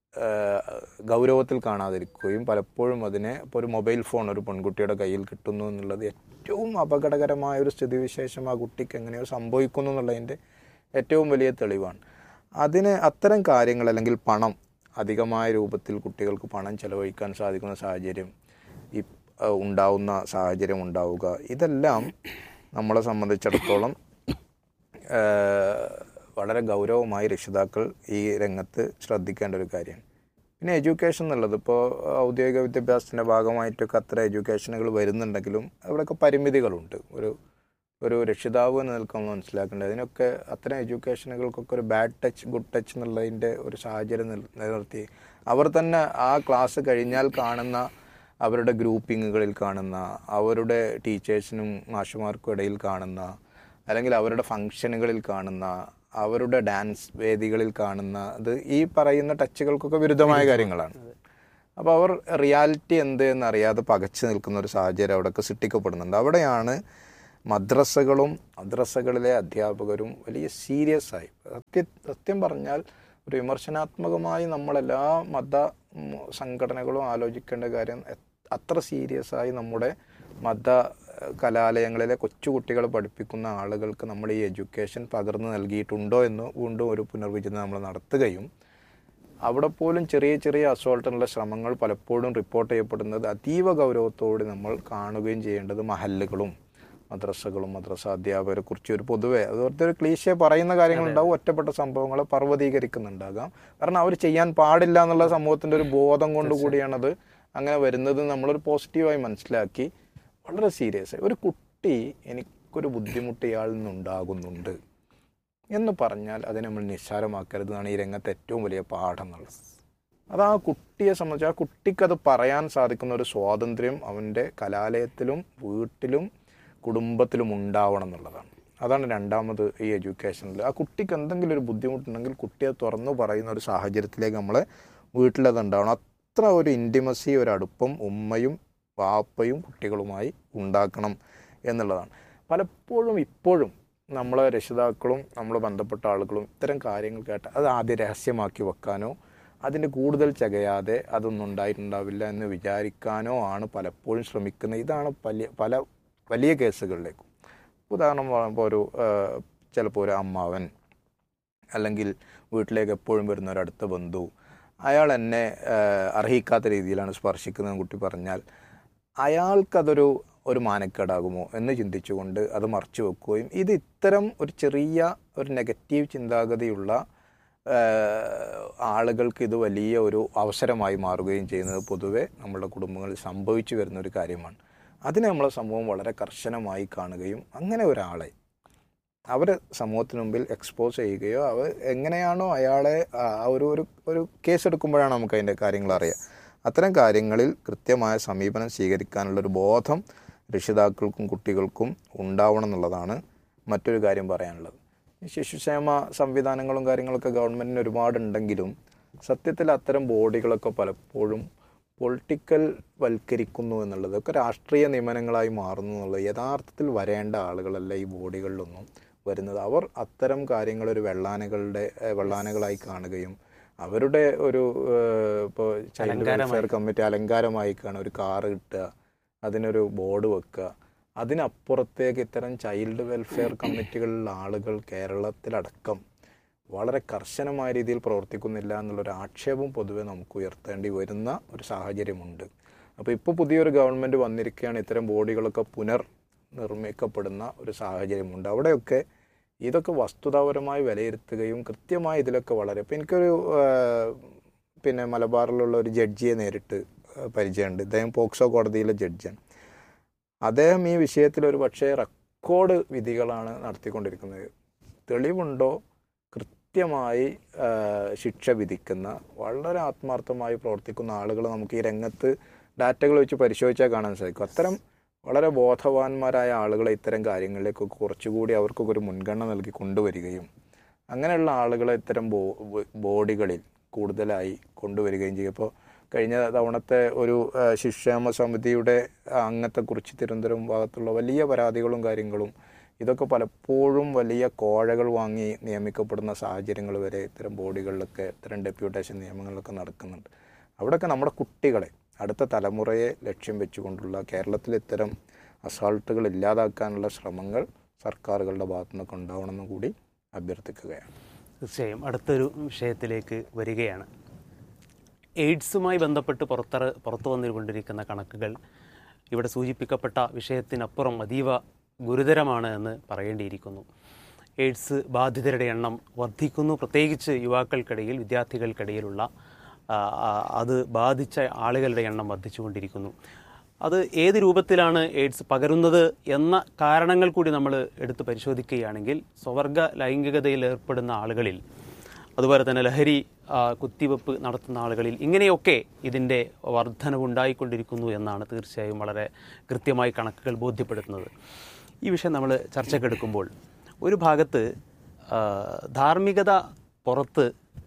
ഗൗരവത്തിൽ കാണാതിരിക്കുകയും പലപ്പോഴും അതിനെ, ഇപ്പോൾ ഒരു മൊബൈൽ ഫോൺ ഒരു പെൺകുട്ടിയുടെ കയ്യിൽ കിട്ടുന്നു എന്നുള്ളത് ഏറ്റവും അപകടകരമായ ഒരു സ്ഥിതിവിശേഷം ആ കുട്ടിക്ക് എങ്ങനെയോ സംഭവിക്കുന്നു എന്നുള്ളതിൻ്റെ ഏറ്റവും വലിയ തെളിവാണ്. അതിന് അത്തരം കാര്യങ്ങൾ, അല്ലെങ്കിൽ പണം, അധികമായ രൂപത്തിൽ കുട്ടികൾക്ക് പണം ചെലവഴിക്കാൻ സാധിക്കുന്ന സാഹചര്യം ഈ ഉണ്ടാവുന്ന സാഹചര്യം ഉണ്ടാവുക, ഇതെല്ലാം നമ്മളെ സംബന്ധിച്ചിടത്തോളം വളരെ ഗൗരവമായി രക്ഷിതാക്കൾ ഈ രംഗത്ത് ശ്രദ്ധിക്കേണ്ട ഒരു കാര്യമാണ്. പിന്നെ എഡ്യൂക്കേഷൻ എന്നുള്ളത്, ഇപ്പോൾ ഔദ്യോഗിക വിദ്യാഭ്യാസത്തിൻ്റെ ഭാഗമായിട്ടൊക്കെ അത്ര എഡ്യൂക്കേഷനുകൾ വരുന്നുണ്ടെങ്കിലും അവിടെയൊക്കെ പരിമിതികളുണ്ട്. ഒരു ഒരു രക്ഷിതാവ് എന്ന് നിൽക്കുമ്പോൾ മനസ്സിലാക്കേണ്ടത്, അതിനൊക്കെ അത്തരം എഡ്യൂക്കേഷനുകൾക്കൊക്കെ ഒരു ബാഡ് ടച്ച് ഗുഡ് ടച്ച് എന്നുള്ളതിൻ്റെ ഒരു സാഹചര്യം നിലനിർത്തി അവർ തന്നെ ആ ക്ലാസ് കഴിഞ്ഞാൽ കാണുന്ന അവരുടെ ഗ്രൂപ്പിങ്ങുകളിൽ കാണുന്ന, അവരുടെ ടീച്ചേഴ്സിനും മാഷുമാർക്കും ഇടയിൽ കാണുന്ന, അല്ലെങ്കിൽ അവരുടെ ഫംഗ്ഷനുകളിൽ കാണുന്ന, അവരുടെ ഡാൻസ് വേദികളിൽ കാണുന്നത് ഈ പറയുന്ന ടച്ചുകൾക്കൊക്കെ വിരുദ്ധമായ കാര്യങ്ങളാണ്. അപ്പോൾ അവർ റിയാലിറ്റി എന്ത് എന്നറിയാതെ പകച്ചു നിൽക്കുന്ന ഒരു സാഹചര്യം അവിടെയൊക്കെ സൃഷ്ടിക്കപ്പെടുന്നുണ്ട്. അവിടെയാണ് മദ്രസകളും മദ്രസകളിലെ അധ്യാപകരും വലിയ സീരിയസ് ആയി, സത്യ സത്യം പറഞ്ഞാൽ ഒരു വിമർശനാത്മകമായി നമ്മളെല്ലാ മത സംഘടനകളും ആലോചിക്കേണ്ട കാര്യം, അത്ര സീരിയസ് ആയി നമ്മുടെ മത കലാലയങ്ങളിലെ കൊച്ചുകുട്ടികളെ പഠിപ്പിക്കുന്ന ആളുകൾക്ക് നമ്മൾ ഈ എഡ്യൂക്കേഷൻ പകർന്നു നൽകിയിട്ടുണ്ടോ എന്ന് വീണ്ടും ഒരു പുനർവിചിന്തനം നമ്മൾ നടത്തുകയും അവിടെ പോലും ചെറിയ ചെറിയ അസോൾട്ടിനുള്ള ശ്രമങ്ങൾ പലപ്പോഴും റിപ്പോർട്ട് ചെയ്യപ്പെടുന്നത് അതീവ ഗൗരവത്തോടെ നമ്മൾ കാണുകയും ചെയ്യേണ്ടത് മഹല്ലുകളും മദ്രസകളും മദ്രസ അധ്യാപകരെ കുറിച്ച് ഒരു പൊതുവെ അതുപോലത്തെ ഒരു ക്ലീശയെ പറയുന്ന കാര്യങ്ങളുണ്ടാവും, ഒറ്റപ്പെട്ട സംഭവങ്ങളെ പർവ്വതീകരിക്കുന്നുണ്ടാകാം. കാരണം അവർ ചെയ്യാൻ പാടില്ല എന്നുള്ള സമൂഹത്തിൻ്റെ ഒരു ബോധം കൊണ്ട് കൂടിയാണത് അങ്ങനെ വരുന്നത്. നമ്മളൊരു പോസിറ്റീവായി മനസ്സിലാക്കി വളരെ സീരിയസ് ആയി ഒരു കുട്ടി എനിക്കൊരു ബുദ്ധിമുട്ട് ഇയാളിൽ നിന്നുണ്ടാകുന്നുണ്ട് എന്ന് പറഞ്ഞാൽ അതിനെ നമ്മൾ നിസ്സാരമാക്കരുതെന്നാണ് ഈ രംഗത്തെ ഏറ്റവും വലിയ പാഠം എന്നുള്ളത്. അത് ആ കുട്ടിയെ സംബന്ധിച്ച് ആ കുട്ടിക്കത് പറയാൻ സാധിക്കുന്ന ഒരു സ്വാതന്ത്ര്യം അവൻ്റെ കലാലയത്തിലും വീട്ടിലും കുടുംബത്തിലും ഉണ്ടാവണം എന്നുള്ളതാണ്. അതാണ് രണ്ടാമത് ഈ എഡ്യൂക്കേഷനിൽ. ആ കുട്ടിക്ക് എന്തെങ്കിലും ഒരു ബുദ്ധിമുട്ടുണ്ടെങ്കിൽ കുട്ടിയെ തുറന്നു പറയുന്ന ഒരു സാഹചര്യത്തിലേക്ക് നമ്മളെ വീട്ടിലത് ഉണ്ടാവണം. അത്ര ഒരു ഇൻറ്റിമസി, ഒരു അടുപ്പം ഉമ്മയും വാപ്പയും കുട്ടികളുമായി ഉണ്ടാക്കണം എന്നുള്ളതാണ്. പലപ്പോഴും ഇപ്പോഴും നമ്മളെ രക്ഷിതാക്കളും നമ്മൾ ബന്ധപ്പെട്ട ആളുകളും ഇത്തരം കാര്യങ്ങൾ കേട്ട് അത് ആദ്യം രഹസ്യമാക്കി വെക്കാനോ അതിൻ്റെ കൂടുതൽ ചകയാതെ അതൊന്നും ഉണ്ടായിട്ടുണ്ടാവില്ല എന്ന് വിചാരിക്കാനോ ആണ് പലപ്പോഴും ശ്രമിക്കുന്നത്. ഇതാണ് പല പല വലിയ കേസുകളിലേക്കും. ഉദാഹരണം പറയുമ്പോൾ ഒരു ചിലപ്പോൾ ഒരു അമ്മാവൻ അല്ലെങ്കിൽ വീട്ടിലേക്ക് എപ്പോഴും വരുന്ന ഒരു അടുത്ത ബന്ധു, അയാൾ എന്നെ അർഹിക്കാത്ത രീതിയിലാണ് സ്പർശിക്കുന്നതെന്ന് കുട്ടി പറഞ്ഞാൽ അയാൾക്കതൊരു ഒരു മാനക്കേടാകുമോ എന്ന് ചിന്തിച്ചുകൊണ്ട് അത് മറച്ചു വെക്കുകയും ഇത് ഇത്തരം ഒരു ചെറിയ ഒരു നെഗറ്റീവ് ചിന്താഗതിയുള്ള ആളുകൾക്ക് ഇത് വലിയ ഒരു അവസരമായി മാറുകയും ചെയ്യുന്നത് പൊതുവെ നമ്മുടെ കുടുംബങ്ങളിൽ സംഭവിച്ചു വരുന്ന ഒരു കാര്യമാണ്. അതിനെ നമ്മളെ സമൂഹം വളരെ കർശനമായി കാണുകയും അങ്ങനെ ഒരാളെ അവർ സമൂഹത്തിന് മുമ്പിൽ എക്സ്പോസ് ചെയ്യുകയോ അവർ എങ്ങനെയാണോ അയാളെ ഒരു ഒരു ഒരു കേസെടുക്കുമ്പോഴാണ് നമുക്ക് അതിൻ്റെ കാര്യങ്ങൾ അറിയാം. അത്തരം കാര്യങ്ങളിൽ കൃത്യമായ സമീപനം സ്വീകരിക്കാനുള്ളൊരു ബോധം രക്ഷിതാക്കൾക്കും കുട്ടികൾക്കും ഉണ്ടാവണം എന്നുള്ളതാണ് മറ്റൊരു കാര്യം പറയാനുള്ളത്. ശിശുക്ഷേമ സംവിധാനങ്ങളും കാര്യങ്ങളൊക്കെ ഗവൺമെൻറ്റിന് ഒരുപാടുണ്ടെങ്കിലും സത്യത്തിൽ അത്തരം ബോഡികളൊക്കെ പലപ്പോഴും പൊളിറ്റിക്കൽ വൽക്കരിക്കുന്നു എന്നുള്ളതൊക്കെ രാഷ്ട്രീയ നിയമനങ്ങളായി മാറുന്നു എന്നുള്ളത് യഥാർത്ഥത്തിൽ വരേണ്ട ആളുകളല്ല ഈ ബോഡികളിലൊന്നും വരുന്നത്. അവർ അത്തരം കാര്യങ്ങളൊരു വെള്ളാനകളുടെ വെള്ളാനകളായി കാണുകയും അവരുടെ ഒരു ഇപ്പോൾ ചൈൽഡ് വെൽഫെയർ കമ്മിറ്റി അലങ്കാരമായി കാണുക, ഒരു കാറ് കിട്ടുക, അതിനൊരു ബോർഡ് വെക്കുക. അതിനപ്പുറത്തേക്ക് ഇത്തരം ചൈൽഡ് വെൽഫെയർ കമ്മിറ്റികളിലുള്ള ആളുകൾ കേരളത്തിലടക്കം വളരെ കർശനമായ രീതിയിൽ പ്രവർത്തിക്കുന്നില്ല എന്നുള്ളൊരു ആക്ഷേപം പൊതുവെ നമുക്ക് ഉയർത്തേണ്ടി വരുന്ന ഒരു സാഹചര്യമുണ്ട്. അപ്പോൾ ഇപ്പോൾ പുതിയൊരു ഗവൺമെൻറ് വന്നിരിക്കുകയാണ്, ഇത്തരം ബോഡികളൊക്കെ പുനർ നിർമ്മിക്കപ്പെടുന്ന ഒരു സാഹചര്യമുണ്ട്. അവിടെയൊക്കെ ഇതൊക്കെ വസ്തുതാപരമായി വിലയിരുത്തുകയും കൃത്യമായി ഇതിലൊക്കെ വളരെ ഇപ്പോൾ എനിക്കൊരു പിന്നെ മലബാറിലുള്ള ഒരു ജഡ്ജിയെ നേരിട്ട് പരിചയമുണ്ട്. ഇദ്ദേഹം പോക്സോ കോടതിയിലെ ജഡ്ജിയാണ്. അദ്ദേഹം ഈ വിഷയത്തിൽ ഒരു പക്ഷേ റെക്കോർഡ് വിധികളാണ് നടത്തിക്കൊണ്ടിരിക്കുന്നത്. തെളിവുണ്ടോ കൃത്യമായി ശിക്ഷ വിധിക്കുന്ന വളരെ ആത്മാർത്ഥമായി പ്രവർത്തിക്കുന്ന ആളുകൾ നമുക്ക് ഈ രംഗത്ത് ഡാറ്റകൾ വെച്ച് പരിശോധിച്ചാൽ കാണാൻ സാധിക്കും. അത്തരം വളരെ ബോധവാന്മാരായ ആളുകളെ ഇത്തരം കാര്യങ്ങളിലേക്കൊക്കെ കുറച്ചുകൂടി അവർക്കൊക്കെ ഒരു മുൻഗണന നൽകി കൊണ്ടുവരികയും അങ്ങനെയുള്ള ആളുകളെ ഇത്തരം ബോ ബോഡികളിൽ കൂടുതലായി കൊണ്ടുവരികയും ചെയ്യും. ഇപ്പോൾ കഴിഞ്ഞ തവണത്തെ ഒരു ശിശുക്ഷേമ സമിതിയുടെ അംഗത്തെക്കുറിച്ച് തിരുവനന്തപുരം ഭാഗത്തുള്ള വലിയ പരാതികളും കാര്യങ്ങളും ഇതൊക്കെ പലപ്പോഴും വലിയ കോഴകൾ വാങ്ങി നിയമിക്കപ്പെടുന്ന സാഹചര്യങ്ങൾ വരെ ഇത്തരം ബോഡികളിലൊക്കെ ഇത്തരം ഡെപ്യൂട്ടേഷൻ നിയമങ്ങളിലൊക്കെ നടക്കുന്നുണ്ട്. അവിടെയൊക്കെ നമ്മുടെ കുട്ടികളെ അടുത്ത തലമുറയെ ലക്ഷ്യം വെച്ചുകൊണ്ടുള്ള കേരളത്തിൽ ഇത്തരം അസാൾട്ടുകൾ ഇല്ലാതാക്കാനുള്ള ശ്രമങ്ങൾ സർക്കാരുകളുടെ ഭാഗത്തു നിന്നൊക്കെ ഉണ്ടാവണമെന്ന് കൂടി അഭ്യർത്ഥിക്കുകയാണ്. തീർച്ചയായും അടുത്തൊരു വിഷയത്തിലേക്ക് വരികയാണ്. എയ്ഡ്സുമായി ബന്ധപ്പെട്ട് പുറത്തറ പുറത്തു വന്നുകൊണ്ടിരിക്കുന്ന കണക്കുകൾ ഇവിടെ സൂചിപ്പിക്കപ്പെട്ട വിഷയത്തിനപ്പുറം അതീവ ഗുരുതരമാണ് എന്ന് പറയേണ്ടിയിരിക്കുന്നു. എയ്ഡ്സ് ബാധിതരുടെ എണ്ണം വർദ്ധിക്കുന്നു. പ്രത്യേകിച്ച് യുവാക്കൾക്കിടയിൽ, വിദ്യാർത്ഥികൾക്കിടയിലുള്ള അത് ബാധിച്ച ആളുകളുടെ എണ്ണം വർദ്ധിച്ചുകൊണ്ടിരിക്കുന്നു. അത് ഏത് രൂപത്തിലാണ് എയ്ഡ്സ് പകരുന്നത് എന്ന കാരണങ്ങൾ കൂടി നമ്മൾ എടുത്ത് പരിശോധിക്കുകയാണെങ്കിൽ സ്വവർഗ ലൈംഗികതയിൽ ഏർപ്പെടുന്ന ആളുകളിൽ, അതുപോലെ തന്നെ ലഹരി കുത്തിവെപ്പ് നടത്തുന്ന ആളുകളിൽ ഇങ്ങനെയൊക്കെ ഇതിൻ്റെ വർധനവുണ്ടായിക്കൊണ്ടിരിക്കുന്നു എന്നാണ് തീർച്ചയായും വളരെ കൃത്യമായി കണക്കുകൾ ബോധ്യപ്പെടുത്തുന്നത്. ഈ വിഷയം നമ്മൾ ചർച്ചക്കെടുക്കുമ്പോൾ ഒരു ഭാഗത്ത് ധാർമ്മികത പുറത്ത്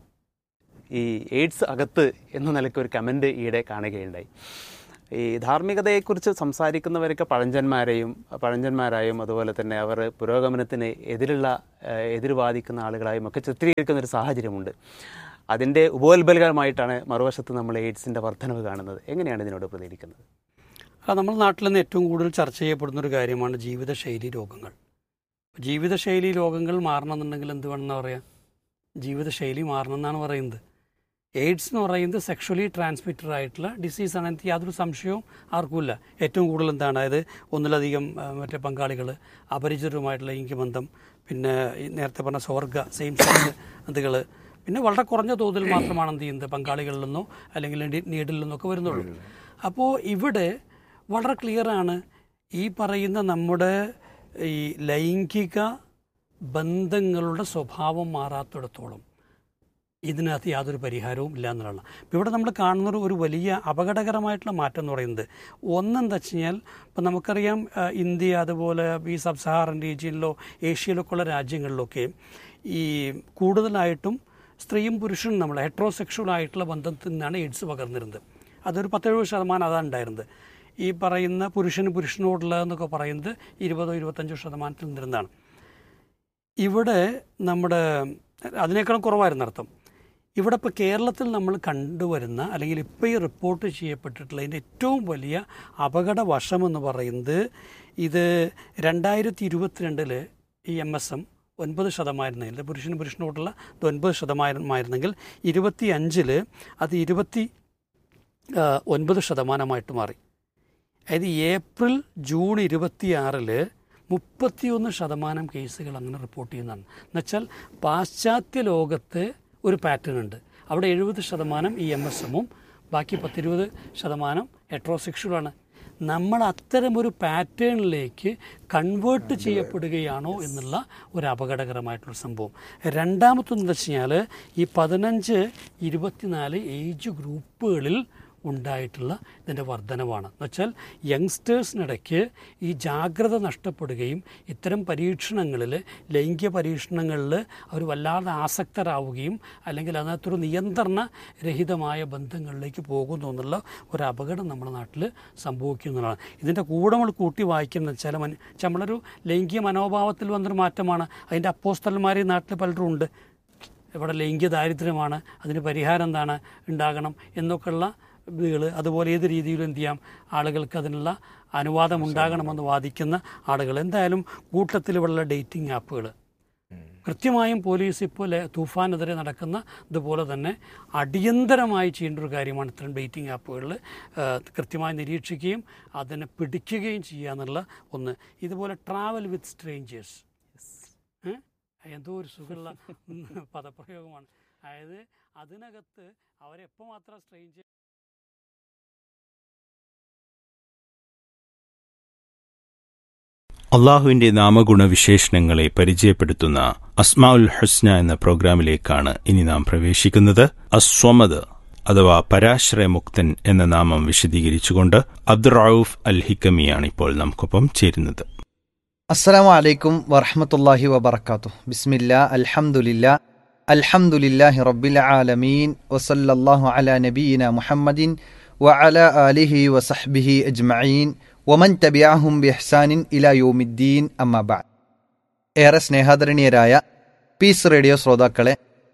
ഈ എയ്ഡ്സ് അകത്ത് എന്ന നിലയ്ക്ക് ഒരു കമൻറ്റ് ഈയിടെ കാണുകയുണ്ടായി. ഈ ധാർമ്മികതയെക്കുറിച്ച് സംസാരിക്കുന്നവരൊക്കെ പഴഞ്ചന്മാരെയും പഴഞ്ചന്മാരായും അതുപോലെ തന്നെ അവർ പുരോഗമനത്തിന് എതിരുള്ള എതിർവാദിക്കുന്ന ആളുകളായും ഒക്കെ ചിത്രീകരിക്കുന്ന ഒരു സാഹചര്യമുണ്ട്. അതിൻ്റെ ഉപോത്ബലകരമായിട്ടാണ് മറുവശത്ത് നമ്മൾ എയ്ഡ്സിൻ്റെ വർധനവ് കാണുന്നത്. എങ്ങനെയാണ് ഇതിനോട് പ്രതികരിക്കുന്നത്? നമ്മുടെ നാട്ടിൽ നിന്ന് ഏറ്റവും കൂടുതൽ ചർച്ച ചെയ്യപ്പെടുന്നൊരു കാര്യമാണ് ജീവിതശൈലി രോഗങ്ങൾ. ജീവിതശൈലി രോഗങ്ങൾ മാറണമെന്നുണ്ടെങ്കിൽ എന്ത് വേണമെന്ന് പറയാം? ജീവിതശൈലി മാറണം എന്നാണ് പറയുന്നത്. എയ്ഡ്സ് എന്ന് പറയുന്നത് സെക്ഷലി ട്രാൻസ്മിറ്റഡ് ആയിട്ടുള്ള ഡിസീസാണ്. എനിക്ക് യാതൊരു സംശയവും ആർക്കുമില്ല. ഏറ്റവും കൂടുതൽ എന്താണ്, അതായത് ഒന്നിലധികം മറ്റേ പങ്കാളികൾ, അപരിചിതരുമായിട്ടുള്ള ലൈംഗികബന്ധം, പിന്നെ നേരത്തെ പറഞ്ഞ സ്വർഗ സെയിം സെക്സ് അതുകൾ, പിന്നെ വളരെ കുറഞ്ഞ തോതിൽ മാത്രമാണ് എന്ത് ചെയ്യുന്നത് പങ്കാളികളിൽ നിന്നോ അല്ലെങ്കിൽ നീഡിൽ നിന്നൊക്കെ വരുന്നുള്ളൂ. അപ്പോൾ ഇവിടെ വളരെ ക്ലിയറാണ് ഈ പറയുന്ന നമ്മുടെ ഈ ലൈംഗിക ബന്ധങ്ങളുടെ സ്വഭാവം മാറാത്തിടത്തോളം ഇതിനകത്ത് യാതൊരു പരിഹാരവും ഇല്ല എന്നുള്ളതാണ്. ഇപ്പോൾ ഇവിടെ നമ്മൾ കാണുന്ന ഒരു വലിയ അപകടകരമായിട്ടുള്ള മാറ്റം എന്ന് പറയുന്നത് ഒന്നെന്താ വെച്ച് കഴിഞ്ഞാൽ, ഇപ്പം നമുക്കറിയാം ഇന്ത്യ അതുപോലെ ഈ സബ് സഹാറൻ റീജിയനിലോ ഏഷ്യയിലൊക്കെ ഉള്ള രാജ്യങ്ങളിലൊക്കെ ഈ കൂടുതലായിട്ടും സ്ത്രീയും പുരുഷനും നമ്മൾ ഹെട്രോസെക്ഷൽ ആയിട്ടുള്ള ബന്ധത്തിൽ നിന്നാണ് എയ്ഡ്സ് പകർന്നിരുന്നത്. അതൊരു പത്തെഴുപത് ശതമാനം അതാണ് ഉണ്ടായിരുന്നത്. ഈ പറയുന്ന പുരുഷന് പുരുഷനോടുള്ളതെന്നൊക്കെ പറയുന്നത് ഇരുപതോ ഇരുപത്തഞ്ചോ ശതമാനത്തിൽ നിന്നിരുന്നതാണ്. ഇവിടെ നമ്മുടെ അതിനേക്കാളും കുറവായിരുന്നു അർത്ഥം. ഇവിടെ ഇപ്പോൾ കേരളത്തിൽ നമ്മൾ കണ്ടുവരുന്ന അല്ലെങ്കിൽ ഇപ്പോൾ ഈ റിപ്പോർട്ട് ചെയ്യപ്പെട്ടിട്ടുള്ളതിൻ്റെ ഏറ്റവും വലിയ അപകട വശമെന്ന് പറയുന്നത്, ഇത് രണ്ടായിരത്തി ഇരുപത്തിരണ്ടിൽ ഈ എം എസ് എം ഒൻപത് ശതമാനമായിരുന്നെങ്കിൽ, പുരുഷന് പുരുഷനോടുള്ള ഇത് ഒൻപത് ശതമാനമായിരുന്നെങ്കിൽ ഇരുപത്തി അഞ്ചിൽ അത് ഇരുപത്തി ഒൻപത് ശതമാനമായിട്ട് മാറി. അതായത് ഏപ്രിൽ ജൂൺ ഇരുപത്തിയാറിൽ മുപ്പത്തിയൊന്ന് ശതമാനം കേസുകൾ അങ്ങനെ റിപ്പോർട്ട് ചെയ്യുന്നതാണ്. എന്നുവെച്ചാൽ പാശ്ചാത്യ ലോകത്ത് ഒരു പാറ്റേൺ ഉണ്ട്. അവിടെ എഴുപത് ശതമാനം ഈ എം എസ് എമ്മും ബാക്കി പത്തിരുപത് ശതമാനം ഹെട്രോസെക്ഷലാണ്. നമ്മൾ അത്തരമൊരു പാറ്റേണിലേക്ക് കൺവേർട്ട് ചെയ്യപ്പെടുകയാണോ എന്നുള്ള ഒരു അപകടകരമായിട്ടുള്ള സംഭവം. രണ്ടാമത്തെന്ന് വെച്ച് കഴിഞ്ഞാൽ ഈ പതിനഞ്ച് ഇരുപത്തിനാല് ഏജ് ഗ്രൂപ്പുകളിൽ ഉണ്ടായിട്ടുള്ള ഇതിൻ്റെ വർധനവാണ്. എന്ന് വെച്ചാൽ യങ്സ്റ്റേഴ്സിനിടയ്ക്ക് ഈ ജാഗ്രത നഷ്ടപ്പെടുകയും ഇത്തരം പരീക്ഷണങ്ങളിൽ, ലൈംഗിക പരീക്ഷണങ്ങളിൽ അവർ വല്ലാതെ ആസക്തരാവുകയും അല്ലെങ്കിൽ അതിനകത്തൊരു നിയന്ത്രണ രഹിതമായ ബന്ധങ്ങളിലേക്ക് പോകുന്നു എന്നുള്ള ഒരു അപകടം നമ്മുടെ നാട്ടിൽ സംഭവിക്കുന്നതാണ്. ഇതിൻ്റെ കൂടെ നമ്മൾ കൂട്ടി വായിക്കുന്നത് വെച്ചാൽ മൻ നമ്മളൊരു ലൈംഗിക മനോഭാവത്തിൽ വന്നൊരു മാറ്റമാണ്. അതിൻ്റെ അപ്പോസ്തലന്മാർ ഈ നാട്ടിൽ പലരും ഉണ്ട്. ഇവിടെ ലൈംഗിക ദാരിദ്ര്യമാണ്, അതിന് പരിഹാരം എന്താണ് ഉണ്ടാകണം എന്നൊക്കെയുള്ള ഇതുകൾ, അതുപോലെ ഏത് രീതിയിലും എന്ത് ചെയ്യാം ആളുകൾക്ക് അതിനുള്ള അനുവാദം ഉണ്ടാകണമെന്ന് വാദിക്കുന്ന ആളുകൾ. എന്തായാലും കൂട്ടത്തിൽ ഇവിടെയുള്ള ഡേറ്റിംഗ് ആപ്പുകൾ കൃത്യമായും പോലീസ് ഇപ്പോൾ തൂഫാനെതിരെ നടക്കുന്ന ഇതുപോലെ തന്നെ അടിയന്തരമായി ചെയ്യേണ്ട ഒരു കാര്യമാണ്. ഇത്തരം ഡേറ്റിംഗ് ആപ്പുകളിൽ കൃത്യമായി നിരീക്ഷിക്കുകയും അതിനെ പിടിക്കുകയും ചെയ്യുക എന്നുള്ള ഒന്ന്. ഇതുപോലെ ട്രാവൽ വിത്ത് സ്ട്രേഞ്ചേഴ്സ്, എന്തോ ഒരു സുഖമുള്ള പദപ്രയോഗമാണ്. അതായത് അതിനകത്ത് അവരെപ്പോൾ മാത്രം സ്ട്രേഞ്ച് അള്ളാഹുവിന്റെ നാമഗുണവിശേഷണങ്ങളെ പരിചയപ്പെടുത്തുന്ന അസ്മാഉൽ ഹുസ്ന എന്ന പ്രോഗ്രാമിലേക്കാണ് ഇനി നാം പ്രവേശിക്കുന്നത്. അസ്വമദ് അഥവാ പരാശ്രയമുക്തൻ എന്ന നാമം വിശദീകരിച്ചുകൊണ്ട് അബ്ദുറൌഫ് അൽ ഹിക്കമിയാണ് ഇപ്പോൾ നമുക്കൊപ്പം ചേരുന്നത്. അസ്സലാമു അലൈക്കും വറഹ്മത്തുള്ളാഹി വബറകാതുഹു. ബിസ്മില്ലാ അൽഹംദുലില്ലാ അൽഹംദുലില്ലാഹി റബ്ബിൽ ആലമീൻ വസല്ലല്ലാഹു അലാ നബിയിന മുഹമ്മദിൻ വഅലാ ആലിഹി വസഹ്ബിഹി അജ്മഈൻ വമൻ തബിഅഹും ബിഇഹ്സാനിൻ ഇലാ യൗമിദ്ദീൻ അമ്മാ ബഅദ്. ഏറെ സ്നേഹാദരണീയരായ പീസ് റേഡിയോ ശ്രോതാക്കളെ,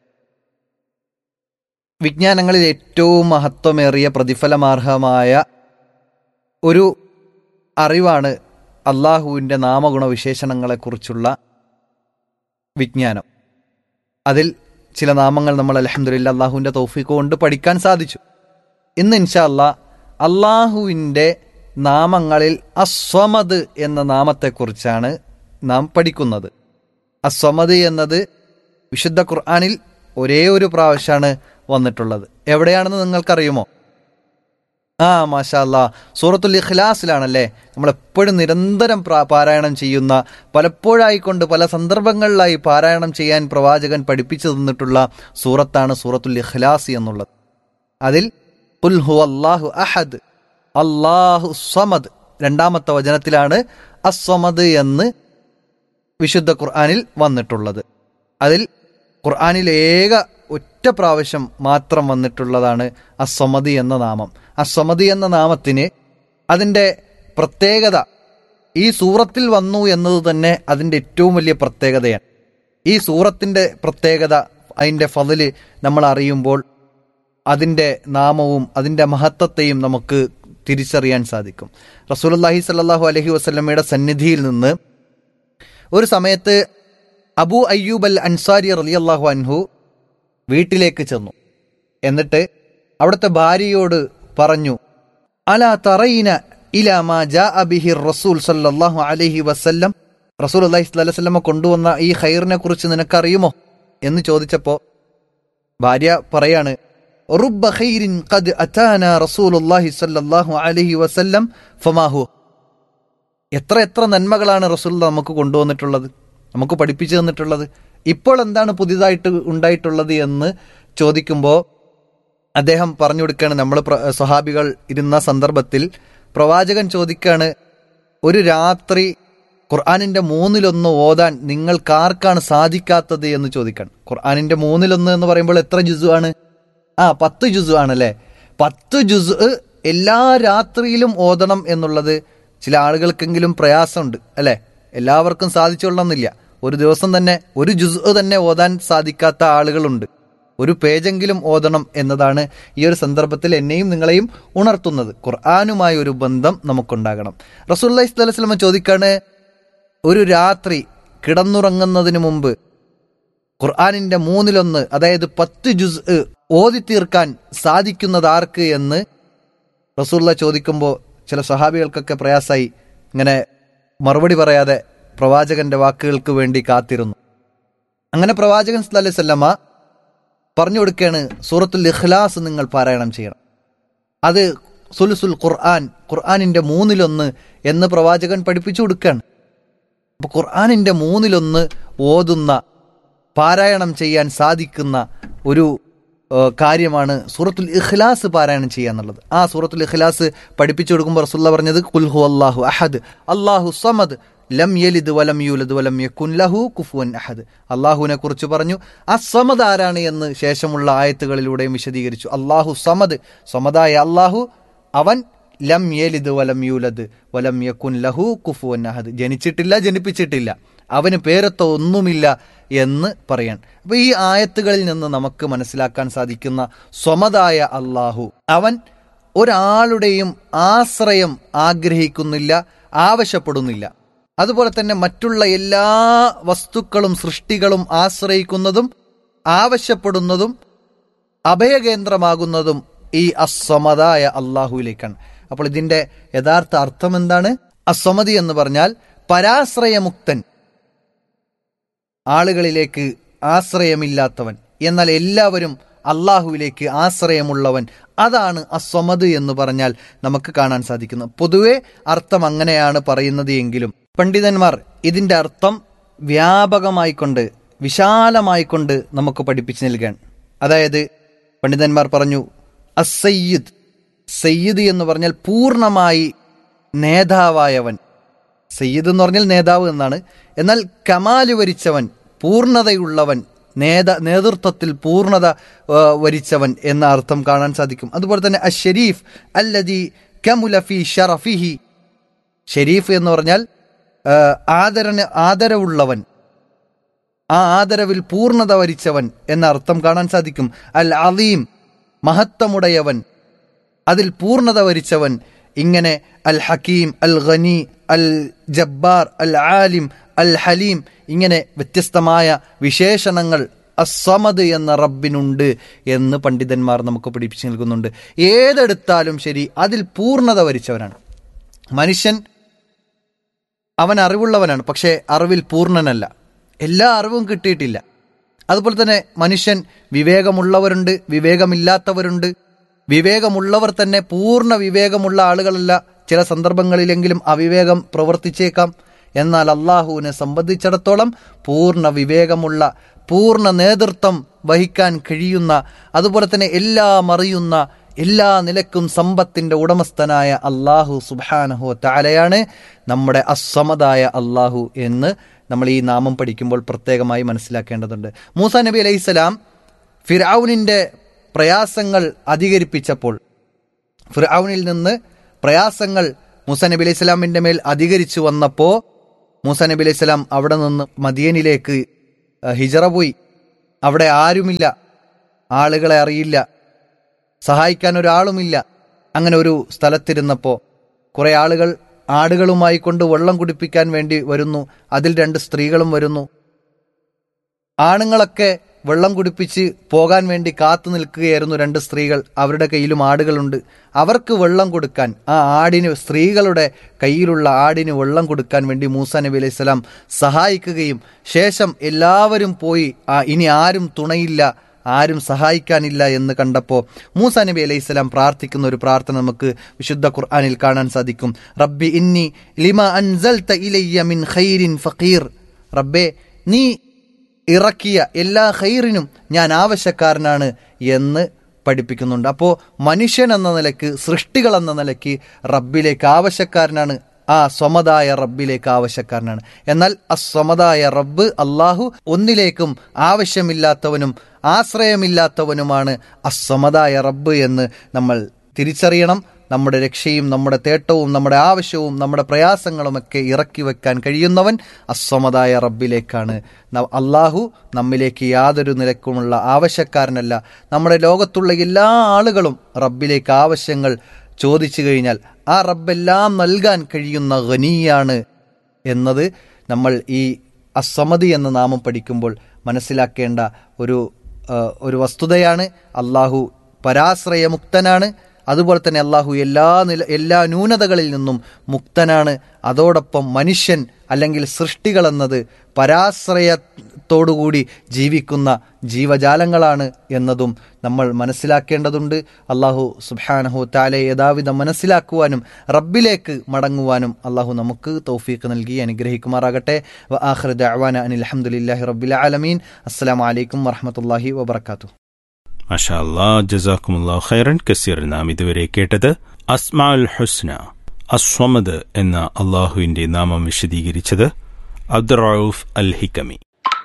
വിജ്ഞാനങ്ങളിൽ ഏറ്റവും മഹത്വമേറിയ പ്രതിഫലമാർഹമായ ഒരു അറിവാണ് അള്ളാഹുവിൻ്റെ നാമഗുണവിശേഷണങ്ങളെക്കുറിച്ചുള്ള വിജ്ഞാനം. അതിൽ ചില നാമങ്ങൾ നമ്മൾ അൽഹംദുലില്ലാ അള്ളാഹുവിൻ്റെ തൗഫീഖ് കൊണ്ട് പഠിക്കാൻ സാധിച്ചു. ഇന്ന് ഇൻഷാ അല്ലാ അള്ളാഹുവിൻ്റെ നാമങ്ങളിൽ അസ്വമദ് എന്ന നാമത്തെക്കുറിച്ചാണ് നാം പഠിക്കുന്നത്. അസ്വമദ് എന്നത് വിശുദ്ധ ഖുർആനിൽ ഒരേ ഒരു പ്രാവശ്യമാണ് വന്നിട്ടുള്ളത്. എവിടെയാണെന്ന് നിങ്ങൾക്കറിയുമോ? ആ മാഷാ അല്ലാ, സൂറത്തുൽ ഇഖ്ലാസിലാണല്ലേ. നമ്മളെപ്പോഴും നിരന്തരം പാരായണം ചെയ്യുന്ന, പലപ്പോഴായിക്കൊണ്ട് പല സന്ദർഭങ്ങളിലായി പാരായണം ചെയ്യാൻ പ്രവാചകൻ പഠിപ്പിച്ചു തന്നിട്ടുള്ള സൂറത്താണ് സൂറത്തുൽ ഇഖ്ലാസ് എന്നുള്ളത്. അതിൽ ഖുൽ ഹുവല്ലാഹു അഹദ് അല്ലാഹു സ്വമദ് രണ്ടാമത്തെ വചനത്തിലാണ് അസ്വമദ് എന്ന് വിശുദ്ധ ഖുർആനിൽ വന്നിട്ടുള്ളത്. അതിൽ ഖുർആനിൽ ഏക ഒറ്റ പ്രാവശ്യം മാത്രം വന്നിട്ടുള്ളതാണ് അസ്വമദി എന്ന നാമം. അസ്വമദി എന്ന നാമത്തിന് അതിൻ്റെ പ്രത്യേകത ഈ സൂറത്തിൽ വന്നു എന്നത് തന്നെ അതിൻ്റെ ഏറ്റവും വലിയ പ്രത്യേകതയാണ്. ഈ സൂറത്തിൻ്റെ പ്രത്യേകത, അതിൻ്റെ ഫضല് നമ്മൾ അറിയുമ്പോൾ അതിൻ്റെ നാമവും അതിൻ്റെ മഹത്വത്തെയും നമുക്ക് തിരിച്ചറിയാൻ സാധിക്കും. റസൂലുള്ളാഹി സ്വല്ലല്ലാഹു അലൈഹി വസല്ലമയുടെ സന്നിധിയിൽ നിന്ന് ഒരു സമയത്ത് അബൂ അയ്യൂബ് അൽ അൻസാരി റളിയല്ലാഹു അൻഹു വീട്ടിലേക്ക് ചെന്നു. എന്നിട്ട് അവിടുത്തെ ഭാര്യയോട് പറഞ്ഞു, അലാ തറൈന ഇലാ മാ ജാഅ ബിഹി റസൂൽ സല്ലല്ലാഹു അലൈഹി വസല്ലം, റസൂലുള്ളാഹി സ്വല്ലല്ലാഹു അലൈഹി വസല്ലം കൊണ്ടുവന്ന ഈ ഖൈറിനെ കുറിച്ച് നിനക്കറിയുമോ എന്ന് ചോദിച്ചപ്പോൾ ഭാര്യ പറയാണ്, റുബ്ബ ഖൈരിൻ ഖദ് അതാനാ റസൂലുള്ളാഹി സ്വല്ലല്ലാഹു അലൈഹി വസല്ലം ഫമാഹു. എത്ര എത്ര നന്മകളാണ് റസൂൽ നമുക്ക് കൊണ്ടുവന്നിട്ടുള്ളത്, നമുക്ക് പഠിപ്പിച്ചു തന്നിട്ടുള്ളത്. ഇപ്പോൾ എന്താണ് പുതിയതായിട്ട് ഉണ്ടായിട്ടുള്ളത് എന്ന് ചോദിക്കുമ്പോൾ അദ്ദേഹം പറഞ്ഞു കൊടുക്കുകയാണ്. നമ്മൾ സ്വഹാബികൾ ഇരുന്ന സന്ദർഭത്തിൽ പ്രവാചകൻ ചോദിക്കുകയാണ്, ഒരു രാത്രി ഖുർആനിൻ്റെ മൂന്നിലൊന്ന് ഓതാൻ നിങ്ങൾക്കാർക്കാണ് സാധിക്കാത്തത് എന്ന് ചോദിക്കണം. ഖുർആനിൻ്റെ മൂന്നിലൊന്ന് എന്ന് പറയുമ്പോൾ എത്ര ജുസു ആണ്? ആ പത്ത് ജുസു ആണല്ലേ. പത്ത് ജുസ് എല്ലാ രാത്രിയിലും ഓതണം എന്നുള്ളത് ചില ആളുകൾക്കെങ്കിലും പ്രയാസമുണ്ട് അല്ലേ. എല്ലാവർക്കും സാധിച്ചുകൊള്ളണമെന്നില്ല. ഒരു ദിവസം തന്നെ ഒരു ജുസ് തന്നെ ഓതാൻ സാധിക്കാത്ത ആളുകളുണ്ട്. ഒരു പേജെങ്കിലും ഓതണം എന്നതാണ് ഈ ഒരു സന്ദർഭത്തിൽ എന്നെയും നിങ്ങളെയും ഉണർത്തുന്നത്. ഖുർആനുമായി ഒരു ബന്ധം നമുക്കുണ്ടാകണം. റസൂലുള്ളാഹി സ്വല്ലല്ലാഹു അലൈഹി വസല്ലം ചോദിക്കാണ്, ഒരു രാത്രി കിടന്നുറങ്ങുന്നതിന് മുമ്പ് ഖുർആനിന്റെ മൂന്നിലൊന്ന്, അതായത് പത്ത് ജുസ് ഓതി തീർക്കാൻ സാധിക്കുന്നത് ആർക്ക് എന്ന് റസൂലുള്ളാഹി ചോദിക്കുമ്പോൾ ചില സ്വഹാബികൾക്കൊക്കെ പ്രയാസായി. ഇങ്ങനെ മറുപടി പറയാതെ പ്രവാചകന്റെ വാക്കുകൾക്ക് വേണ്ടി കാത്തിരുന്നു. അങ്ങനെ പ്രവാചകൻ സല്ലല്ലാഹു അലൈഹി വസല്ലമ പറഞ്ഞു കൊടുക്കുകയാണ്, സൂറത്തുൽ ഇഖ്ലാസ് നിങ്ങൾ പാരായണം ചെയ്യണം. അത് സുലുസുൽ ഖുർആൻ, ഖുർആനിന്റെ മൂന്നിലൊന്ന് എന്ന് പ്രവാചകൻ പഠിപ്പിച്ചു കൊടുക്കുകയാണ്. അപ്പോൾ ഖുർആനിന്റെ മൂന്നിലൊന്ന് ഓതുന്ന, പാരായണം ചെയ്യാൻ സാധിക്കുന്ന ഒരു കാര്യമാണ് സൂറത്തുൽ ഇഖ്ലാസ് പാരായണം ചെയ്യുക എന്നുള്ളത്. ആ സൂറത്തുൽ ഇഖ്ലാസ് പഠിപ്പിച്ചു കൊടുക്കുമ്പോൾ റസൂലുള്ളാഹി പറഞ്ഞത്, ഖുൽ ഹുവല്ലാഹു അഹദ് അല്ലാഹു സമദ് ലം യലിദ് വലം യൂലദ് വലം യകുൻ ലഹു കുഫുവൻ അഹദ്. അള്ളാഹുവിനെ കുറിച്ച് പറഞ്ഞു. അസ്സമദ് ആരാണ് എന്ന് ശേഷമുള്ള ആയത്തുകളിലൂടെയും വിശദീകരിച്ചു. അള്ളാഹു സമദ്, സമദായ അള്ളാഹു, അവൻ ലം യലിദ് വലം യൂലദ് വലം യകുൻ ലഹു കുഫുവൻ അഹദ്, ജനിച്ചിട്ടില്ല, ജനിപ്പിച്ചിട്ടില്ല, അവന് പേരത്ത ഒന്നുമില്ല എന്ന് പറയാൻ. അപ്പൊ ഈ ആയത്തുകളിൽ നിന്ന് നമുക്ക് മനസ്സിലാക്കാൻ സാധിക്കുന്ന സ്വമദായ അള്ളാഹു, അവൻ ഒരാളുടെയും ആശ്രയം ആഗ്രഹിക്കുന്നില്ല, ആവശ്യപ്പെടുന്നില്ല. അതുപോലെ തന്നെ മറ്റുള്ള എല്ലാ വസ്തുക്കളും സൃഷ്ടികളും ആശ്രയിക്കുന്നതും ആവശ്യപ്പെടുന്നതും അഭയകേന്ദ്രമാകുന്നതും ഈ അസ്വമദായ അള്ളാഹുവിലേക്കാണ്. അപ്പോൾ ഇതിന്റെ യഥാർത്ഥ അർത്ഥം എന്താണ്? അസ്വമദി എന്ന് പറഞ്ഞാൽ പരാശ്രയമുക്തൻ, ആളുകളിലേക്ക് ആശ്രയമില്ലാത്തവൻ, എന്നാൽ എല്ലാവരും അള്ളാഹുവിലേക്ക് ആശ്രയമുള്ളവൻ. അതാണ് അസ്വമദ് എന്ന് പറഞ്ഞാൽ നമുക്ക് കാണാൻ സാധിക്കുന്നത്. പൊതുവെ അർത്ഥം അങ്ങനെയാണ് പറയുന്നത് എങ്കിലും പണ്ഡിതന്മാർ ഇതിന്റെ അർത്ഥം വ്യാപകമായിക്കൊണ്ട്, വിശാലമായിക്കൊണ്ട് നമുക്ക് പഠിപ്പിച്ചു നൽകാൻ. അതായത് പണ്ഡിതന്മാർ പറഞ്ഞു, അസയ്യിദ്, സയ്യിദ് എന്ന് പറഞ്ഞാൽ പൂർണ്ണമായി നേതാവായവൻ. സയ്യിദ് എന്ന് പറഞ്ഞാൽ നേതാവ് എന്നാണ്. എന്നാൽ കമാല് വരിച്ചവൻ, പൂർണ്ണതയുള്ളവൻ, നേത നേതൃത്വത്തിൽ പൂർണ്ണത വരിച്ചവൻ എന്ന അർത്ഥം കാണാൻ സാധിക്കും. അതുപോലെ തന്നെ അഷരീഫ് അല്ലദി കമുല ഫീ ഷറഫിഹി, ഷരീഫ് എന്ന് പറഞ്ഞാൽ ആദരന് ആദരവുള്ളവൻ, ആ ആദരവിൽ പൂർണ്ണത വരിച്ചവൻ എന്ന അർത്ഥം കാണാൻ സാധിക്കും. അൽ അലീം, മഹത്വമുടയവൻ, അതിൽ പൂർണ്ണത വരിച്ചവൻ. ഇങ്ങനെ അൽ ഹക്കീം, അൽ ഗനി, അൽ ജബ്ബാർ, അൽ ആലിം, അൽ ഹലീം, ഇങ്ങനെ വ്യത്യസ്തമായ വിശേഷണങ്ങൾ അസ്വമദ് എന്ന റബ്ബിനുണ്ട് എന്ന് പണ്ഡിതന്മാർ നമുക്ക് പഠിപ്പിച്ചു നൽകുന്നുണ്ട്. ഏതെടുത്താലും ശരി, അതിൽ പൂർണ്ണത വരിച്ചവനാണ് മനുഷ്യൻ. അവൻ അറിവുള്ളവനാണ്, പക്ഷേ അറിവിൽ പൂർണ്ണനല്ല, എല്ലാ അറിവും കിട്ടിയിട്ടില്ല. അതുപോലെ തന്നെ മനുഷ്യൻ വിവേകമുള്ളവരുണ്ട്, വിവേകമില്ലാത്തവരുണ്ട്. വിവേകമുള്ളവർ തന്നെ പൂർണ്ണ വിവേകമുള്ള ആളുകളല്ല, ചില സന്ദർഭങ്ങളിലെങ്കിലും അവിവേകം പ്രവർത്തിച്ചേക്കാം. എന്നാൽ അള്ളാഹുവിനെ സംബന്ധിച്ചിടത്തോളം പൂർണ്ണ വിവേകമുള്ള, പൂർണ്ണ നേതൃത്വം വഹിക്കാൻ കഴിയുന്ന, അതുപോലെ തന്നെ എല്ലാം അറിയുന്ന, എല്ലാ നിലക്കും സമ്പത്തിന്റെ ഉടമസ്ഥനായ അള്ളാഹു സുബ്ഹാനഹു വ തആലയാണ് നമ്മുടെ അസ്സമദായ അള്ളാഹു എന്ന് നമ്മൾ ഈ നാമം പഠിക്കുമ്പോൾ പ്രത്യേകമായി മനസ്സിലാക്കേണ്ടതുണ്ട്. മൂസാ നബി അലൈഹിസ്സലാം ഫിർഔനിൻ്റെ പ്രയാസങ്ങൾ അധികരിപ്പിച്ചപ്പോൾ, ഫിർഔനിൽ നിന്ന് പ്രയാസങ്ങൾ മൂസാ നബി അലൈഹി സ്വലാമിൻ്റെ മേൽ അധികരിച്ചു വന്നപ്പോൾ മൂസാ നബി അലൈഹി സ്വലാം അവിടെ നിന്ന് മദിയനിലേക്ക് ഹിജറ പോയി. അവിടെ ആരുമില്ല, ആളുകളെ അറിയില്ല, സഹായിക്കാൻ ഒരാളുമില്ല. അങ്ങനെ ഒരു സ്ഥലത്തിരുന്നപ്പോൾ കുറേ ആളുകൾ ആടുകളുമായി കൊണ്ട് വെള്ളം കുടിപ്പിക്കാൻ വേണ്ടി വരുന്നു. അതിൽ രണ്ട് സ്ത്രീകളും വരുന്നു. ആണുങ്ങളൊക്കെ വെള്ളം കുടിപ്പിച്ച് പോകാൻ വേണ്ടി കാത്തു നിൽക്കുകയായിരുന്നു രണ്ട് സ്ത്രീകൾ. അവരുടെ കയ്യിലും ആടുകളുണ്ട്. അവർക്ക് വെള്ളം കൊടുക്കാൻ, ആ ആടിന്, സ്ത്രീകളുടെ കയ്യിലുള്ള ആടിന് വെള്ളം കൊടുക്കാൻ വേണ്ടി മൂസാ നബി അലൈഹി സ്വലാം സഹായിക്കുകയും ശേഷം എല്ലാവരും പോയി, ആ ഇനി ആരും തുണയില്ല, ആരും സഹായിക്കാനില്ല എന്ന് കണ്ടപ്പോൾ മൂസാ നബി അലൈഹി സ്വലാം പ്രാർത്ഥിക്കുന്ന ഒരു പ്രാർത്ഥന നമുക്ക് വിശുദ്ധ ഖുർആനിൽ കാണാൻ സാധിക്കും. റബ്ബി ഇന്നി ലിമാ അൻസൽത ഇലയ്യ മിൻ ഖൈരിൻ ഫഖീർ. റബ്ബേ, നീ ഇറക്കിയ എല്ലാ ഖൈറിനും ഞാൻ ആവശ്യക്കാരനാണ് എന്ന് പഠിപ്പിക്കുന്നുണ്ട്. അപ്പോൾ മനുഷ്യൻ എന്ന നിലയ്ക്ക്, സൃഷ്ടികൾ എന്ന നിലയ്ക്ക് റബ്ബിലേക്ക് ആവശ്യക്കാരനാണ്, ആ സ്വമതായ റബ്ബിലേക്ക് ആവശ്യക്കാരനാണ്. എന്നാൽ അസ്വമതായ റബ്ബ് അള്ളാഹു ഒന്നിലേക്കും ആവശ്യമില്ലാത്തവനും ആശ്രയമില്ലാത്തവനുമാണ് അസ്വമതായ റബ്ബ് എന്ന് നമ്മൾ തിരിച്ചറിയണം. നമ്മുടെ രക്ഷയും നമ്മുടെ തേട്ടവും നമ്മുടെ ആവശ്യവും നമ്മുടെ പ്രയാസങ്ങളുമൊക്കെ ഇറക്കി വെക്കാൻ കഴിയുന്നവൻ അസ്വമതായ റബ്ബിലേക്കാണ്. അള്ളാഹു നമ്മിലേക്ക് യാതൊരു നിലക്കുമുള്ള ആവശ്യക്കാരനല്ല. നമ്മുടെ ലോകത്തുള്ള എല്ലാ ആളുകളും റബ്ബിലേക്ക് ആവശ്യങ്ങൾ ചോദിച്ചു കഴിഞ്ഞാൽ ആ റബ്ബെല്ലാം നൽകാൻ കഴിയുന്ന ഗനിയാണ് എന്നത് നമ്മൾ ഈ അസ്സമദി എന്ന നാമം പഠിക്കുമ്പോൾ മനസ്സിലാക്കേണ്ട ഒരു ഒരു വസ്തുതയാണ്. അള്ളാഹു പരാശ്രയമുക്തനാണ്. അതുപോലെ തന്നെ അള്ളാഹു എല്ലാ നില എല്ലാ ന്യൂനതകളിൽ നിന്നും മുക്തനാണ്. അതോടൊപ്പം മനുഷ്യൻ അല്ലെങ്കിൽ സൃഷ്ടികളെന്നത് പരാശ്രയത്തോടുകൂടി ജീവിക്കുന്ന ജീവജാലങ്ങളാണ് എന്നതും നമ്മൾ മനസ്സിലാക്കേണ്ടതുണ്ട്. അള്ളാഹു സുബ്ഹാനഹു തആല യഥാവിധം മനസ്സിലാക്കുവാനും റബ്ബിലേക്ക് മടങ്ങുവാനും അള്ളാഹു നമുക്ക് തൗഫീഖ് നൽകി അനുഗ്രഹിക്കുമാറാകട്ടെ. വ ആഖിറു ദഅ്വാനാ അനിൽ ഹംദുലില്ലാഹി റബ്ബിൽ ആലമീൻ. അസ്സലാമു അലൈക്കും വറഹ്മത്തുള്ളാഹി വബറകാതുഹു. മാഷാ അല്ലാഹ്, ജസാക്കുമുല്ലാഹു ഖൈറൻ കസീർ. നാം ഇതുവരെ കേട്ടത് അസ്മാഉൽ ഹുസ്ന, അസ്വമദ് എന്ന അള്ളാഹുവിന്റെ നാമം വിശദീകരിച്ചത് അബ്ദുറഊഫ് അൽ ഹിക്കമി.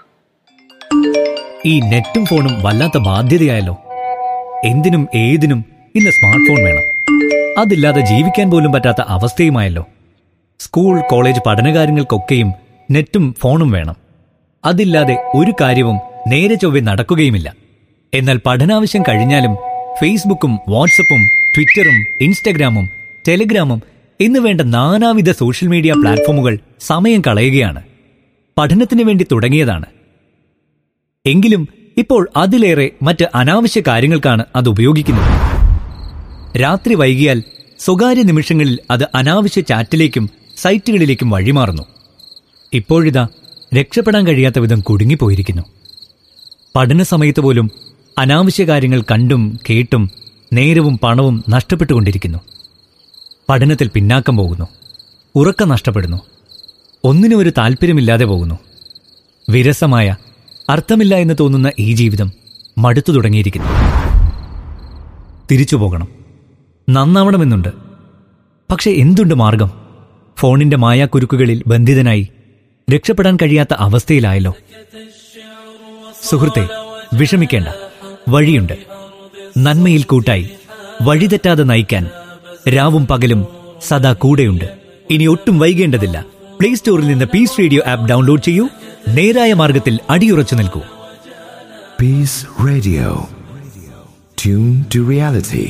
ഈ നെറ്റും ഫോണും വല്ലാത്ത ബാധ്യതയായല്ലോ. എന്തിനും ഏതിനും ഇന്ന് സ്മാർട്ട് ഫോൺ വേണം. അതില്ലാതെ ജീവിക്കാൻ പോലും പറ്റാത്ത അവസ്ഥയുമായല്ലോ. സ്കൂൾ കോളേജ് പഠനകാര്യങ്ങൾക്കൊക്കെയും നെറ്റും ഫോണും വേണം. അതില്ലാതെ ഒരു കാര്യവും നേരെ ചൊവ്വെ നടക്കുകയുമില്ല. എന്നാൽ പഠനാവശ്യം കഴിഞ്ഞാലും ഫേസ്ബുക്കും വാട്സപ്പും ട്വിറ്ററും ഇൻസ്റ്റഗ്രാമും ടെലിഗ്രാമും എന്നുവേണ്ട നാനാവിധ സോഷ്യൽ മീഡിയ പ്ലാറ്റ്ഫോമുകൾ സമയം കളയുകയാണ്. പഠനത്തിന് വേണ്ടി തുടങ്ങിയതാണ്. എങ്കിലും ഇപ്പോൾ അതിലേറെ മറ്റ് അനാവശ്യ കാര്യങ്ങൾക്കാണ് അത് ഉപയോഗിക്കുന്നത്. രാത്രി വൈകിയാൽ സ്വകാര്യ നിമിഷങ്ങളിൽ അത് അനാവശ്യ ചാറ്റിലേക്കും സൈറ്റുകളിലേക്കും വഴിമാറുന്നു. ഇപ്പോഴിതാ രക്ഷപ്പെടാൻ കഴിയാത്ത വിധം കുടുങ്ങിപ്പോയിരിക്കുന്നു. പഠന സമയത്ത് പോലും അനാവശ്യ കാര്യങ്ങൾ കണ്ടും കേട്ടും നേരവും പണവും നഷ്ടപ്പെട്ടുകൊണ്ടിരിക്കുന്നു. പഠനത്തിൽ പിന്നാക്കം പോകുന്നു. ഉറക്കം നഷ്ടപ്പെടുന്നു. ഒന്നിനും ഒരു താല്പര്യമില്ലാതെ പോകുന്നു. വിരസമായ, അർത്ഥമില്ല എന്ന് തോന്നുന്ന ഈ ജീവിതം മടുത്തു തുടങ്ങിയിരിക്കുന്നു. തിരിച്ചു പോകണം, നന്നാവണമെന്നുണ്ട്. പക്ഷെ എന്തുണ്ട് മാർഗം? ഫോണിന്റെ മായാക്കുരുക്കുകളിൽ ബന്ധിതനായി രക്ഷപ്പെടാൻ കഴിയാത്ത അവസ്ഥയിലായല്ലോ. സുഹൃത്തെ, വിഷമിക്കേണ്ട, വഴിയുണ്ട്. നന്മയിൽ കൂട്ടായി വഴിതെറ്റാതെ നയിക്കാൻ രാവും പകലും സദാ കൂടെയുണ്ട്. ഇനി ഒട്ടും വൈകേണ്ടതില്ല. പ്ലേ സ്റ്റോറിൽ നിന്ന് പീസ് റേഡിയോ ആപ്പ് ഡൗൺലോഡ് ചെയ്യൂ. നേരായ മാർഗത്തിൽ അടിയുറച്ചു നിൽക്കൂ. Peace Radio. Tune to reality.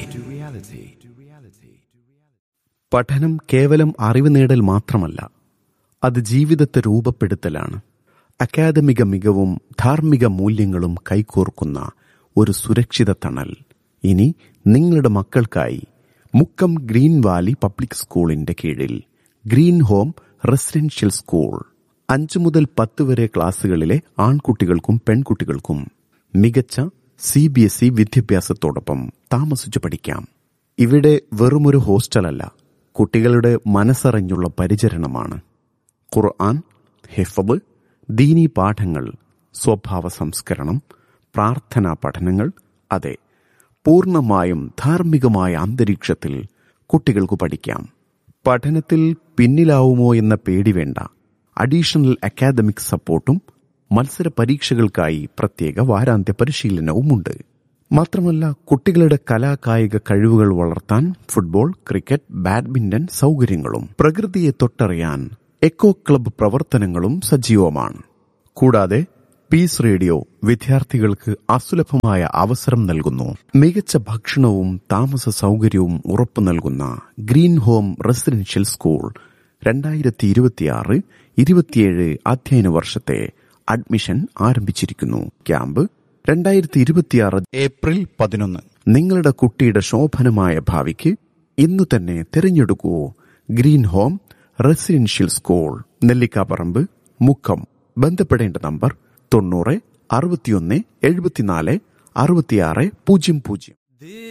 പഠനം കേവലം അറിവ് നേടൽ മാത്രമല്ല, അത് ജീവിതത്തെ രൂപപ്പെടുത്തലാണ്. അക്കാദമിക മികവും ധാർമ്മിക മൂല്യങ്ങളും കൈകോർക്കുന്ന ഒരു സുരക്ഷിത തണൽ ഇനി നിങ്ങളുടെ മക്കൾക്കായി മുക്കം ഗ്രീൻ വാലി പബ്ലിക് സ്കൂളിന്റെ കീഴിൽ ഗ്രീൻ ഹോം റെസിഡൻഷ്യൽ സ്കൂൾ. അഞ്ചു മുതൽ പത്ത് വരെ ക്ലാസുകളിലെ ആൺകുട്ടികൾക്കും പെൺകുട്ടികൾക്കും മികച്ച സി ബി എസ് ഇ വിദ്യാഭ്യാസത്തോടൊപ്പം താമസിച്ചു പഠിക്കാം. ഇവിടെ വെറുമൊരു ഹോസ്റ്റലല്ല, കുട്ടികളുടെ മനസ്സറിഞ്ഞുള്ള പരിചരണമാണ്. ഖുർആൻ, ഹിഫ്ള്, ദീനീ പാഠങ്ങൾ, സ്വഭാവ സംസ്കരണം, പ്രാർത്ഥനാ പഠനങ്ങൾ. അതെ, പൂർണ്ണമായും ധാർമ്മികമായ അന്തരീക്ഷത്തിൽ കുട്ടികൾക്ക് പഠിക്കാം. പഠനത്തിൽ പിന്നിലാവുമോ എന്ന പേടി വേണ്ട. അഡീഷണൽ അക്കാദമിക് സപ്പോർട്ടും മത്സര പരീക്ഷകൾക്കായി പ്രത്യേക വാരാന്ത്യ പരിശീലനവുമുണ്ട്. മാത്രമല്ല, കുട്ടികളുടെ കലാകായിക കഴിവുകൾ വളർത്താൻ ഫുട്ബോൾ, ക്രിക്കറ്റ്, ബാഡ്മിന്റൺ സൗകര്യങ്ങളും പ്രകൃതിയെ തൊട്ടറിയാൻ എക്കോ ക്ലബ്ബ് പ്രവർത്തനങ്ങളും സജീവമാണ്. കൂടാതെ പീസ് റേഡിയോ വിദ്യാർത്ഥികൾക്ക് അസുലഭമായ അവസരം നൽകുന്നു. മികച്ച ഭക്ഷണവും താമസ സൗകര്യവും ഉറപ്പു നൽകുന്ന ഗ്രീൻ ഹോം റെസിഡൻഷ്യൽ സ്കൂൾ രണ്ടായിരത്തി ഇരുപത്തിയാറ് ഇരുപത്തിയേഴ് അധ്യയന വർഷത്തെ അഡ്മിഷൻ ആരംഭിച്ചിരിക്കുന്നു. ക്യാമ്പ് രണ്ടായിരത്തി ഇരുപത്തിയാറ് ഏപ്രിൽ പതിനൊന്ന്. നിങ്ങളുടെ കുട്ടിയുടെ ശോഭനമായ ഭാവിക്ക് ഇന്നു തന്നെ തിരഞ്ഞെടുക്കൂ green home residential school, Nellikkaparamba, Mukkam. ബന്ധപ്പെടേണ്ട നമ്പർ തൊണ്ണൂറ് അറുപത്തിയൊന്ന് എഴുപത്തിനാല് അറുപത്തിയാറ് പൂജ്യം പൂജ്യം.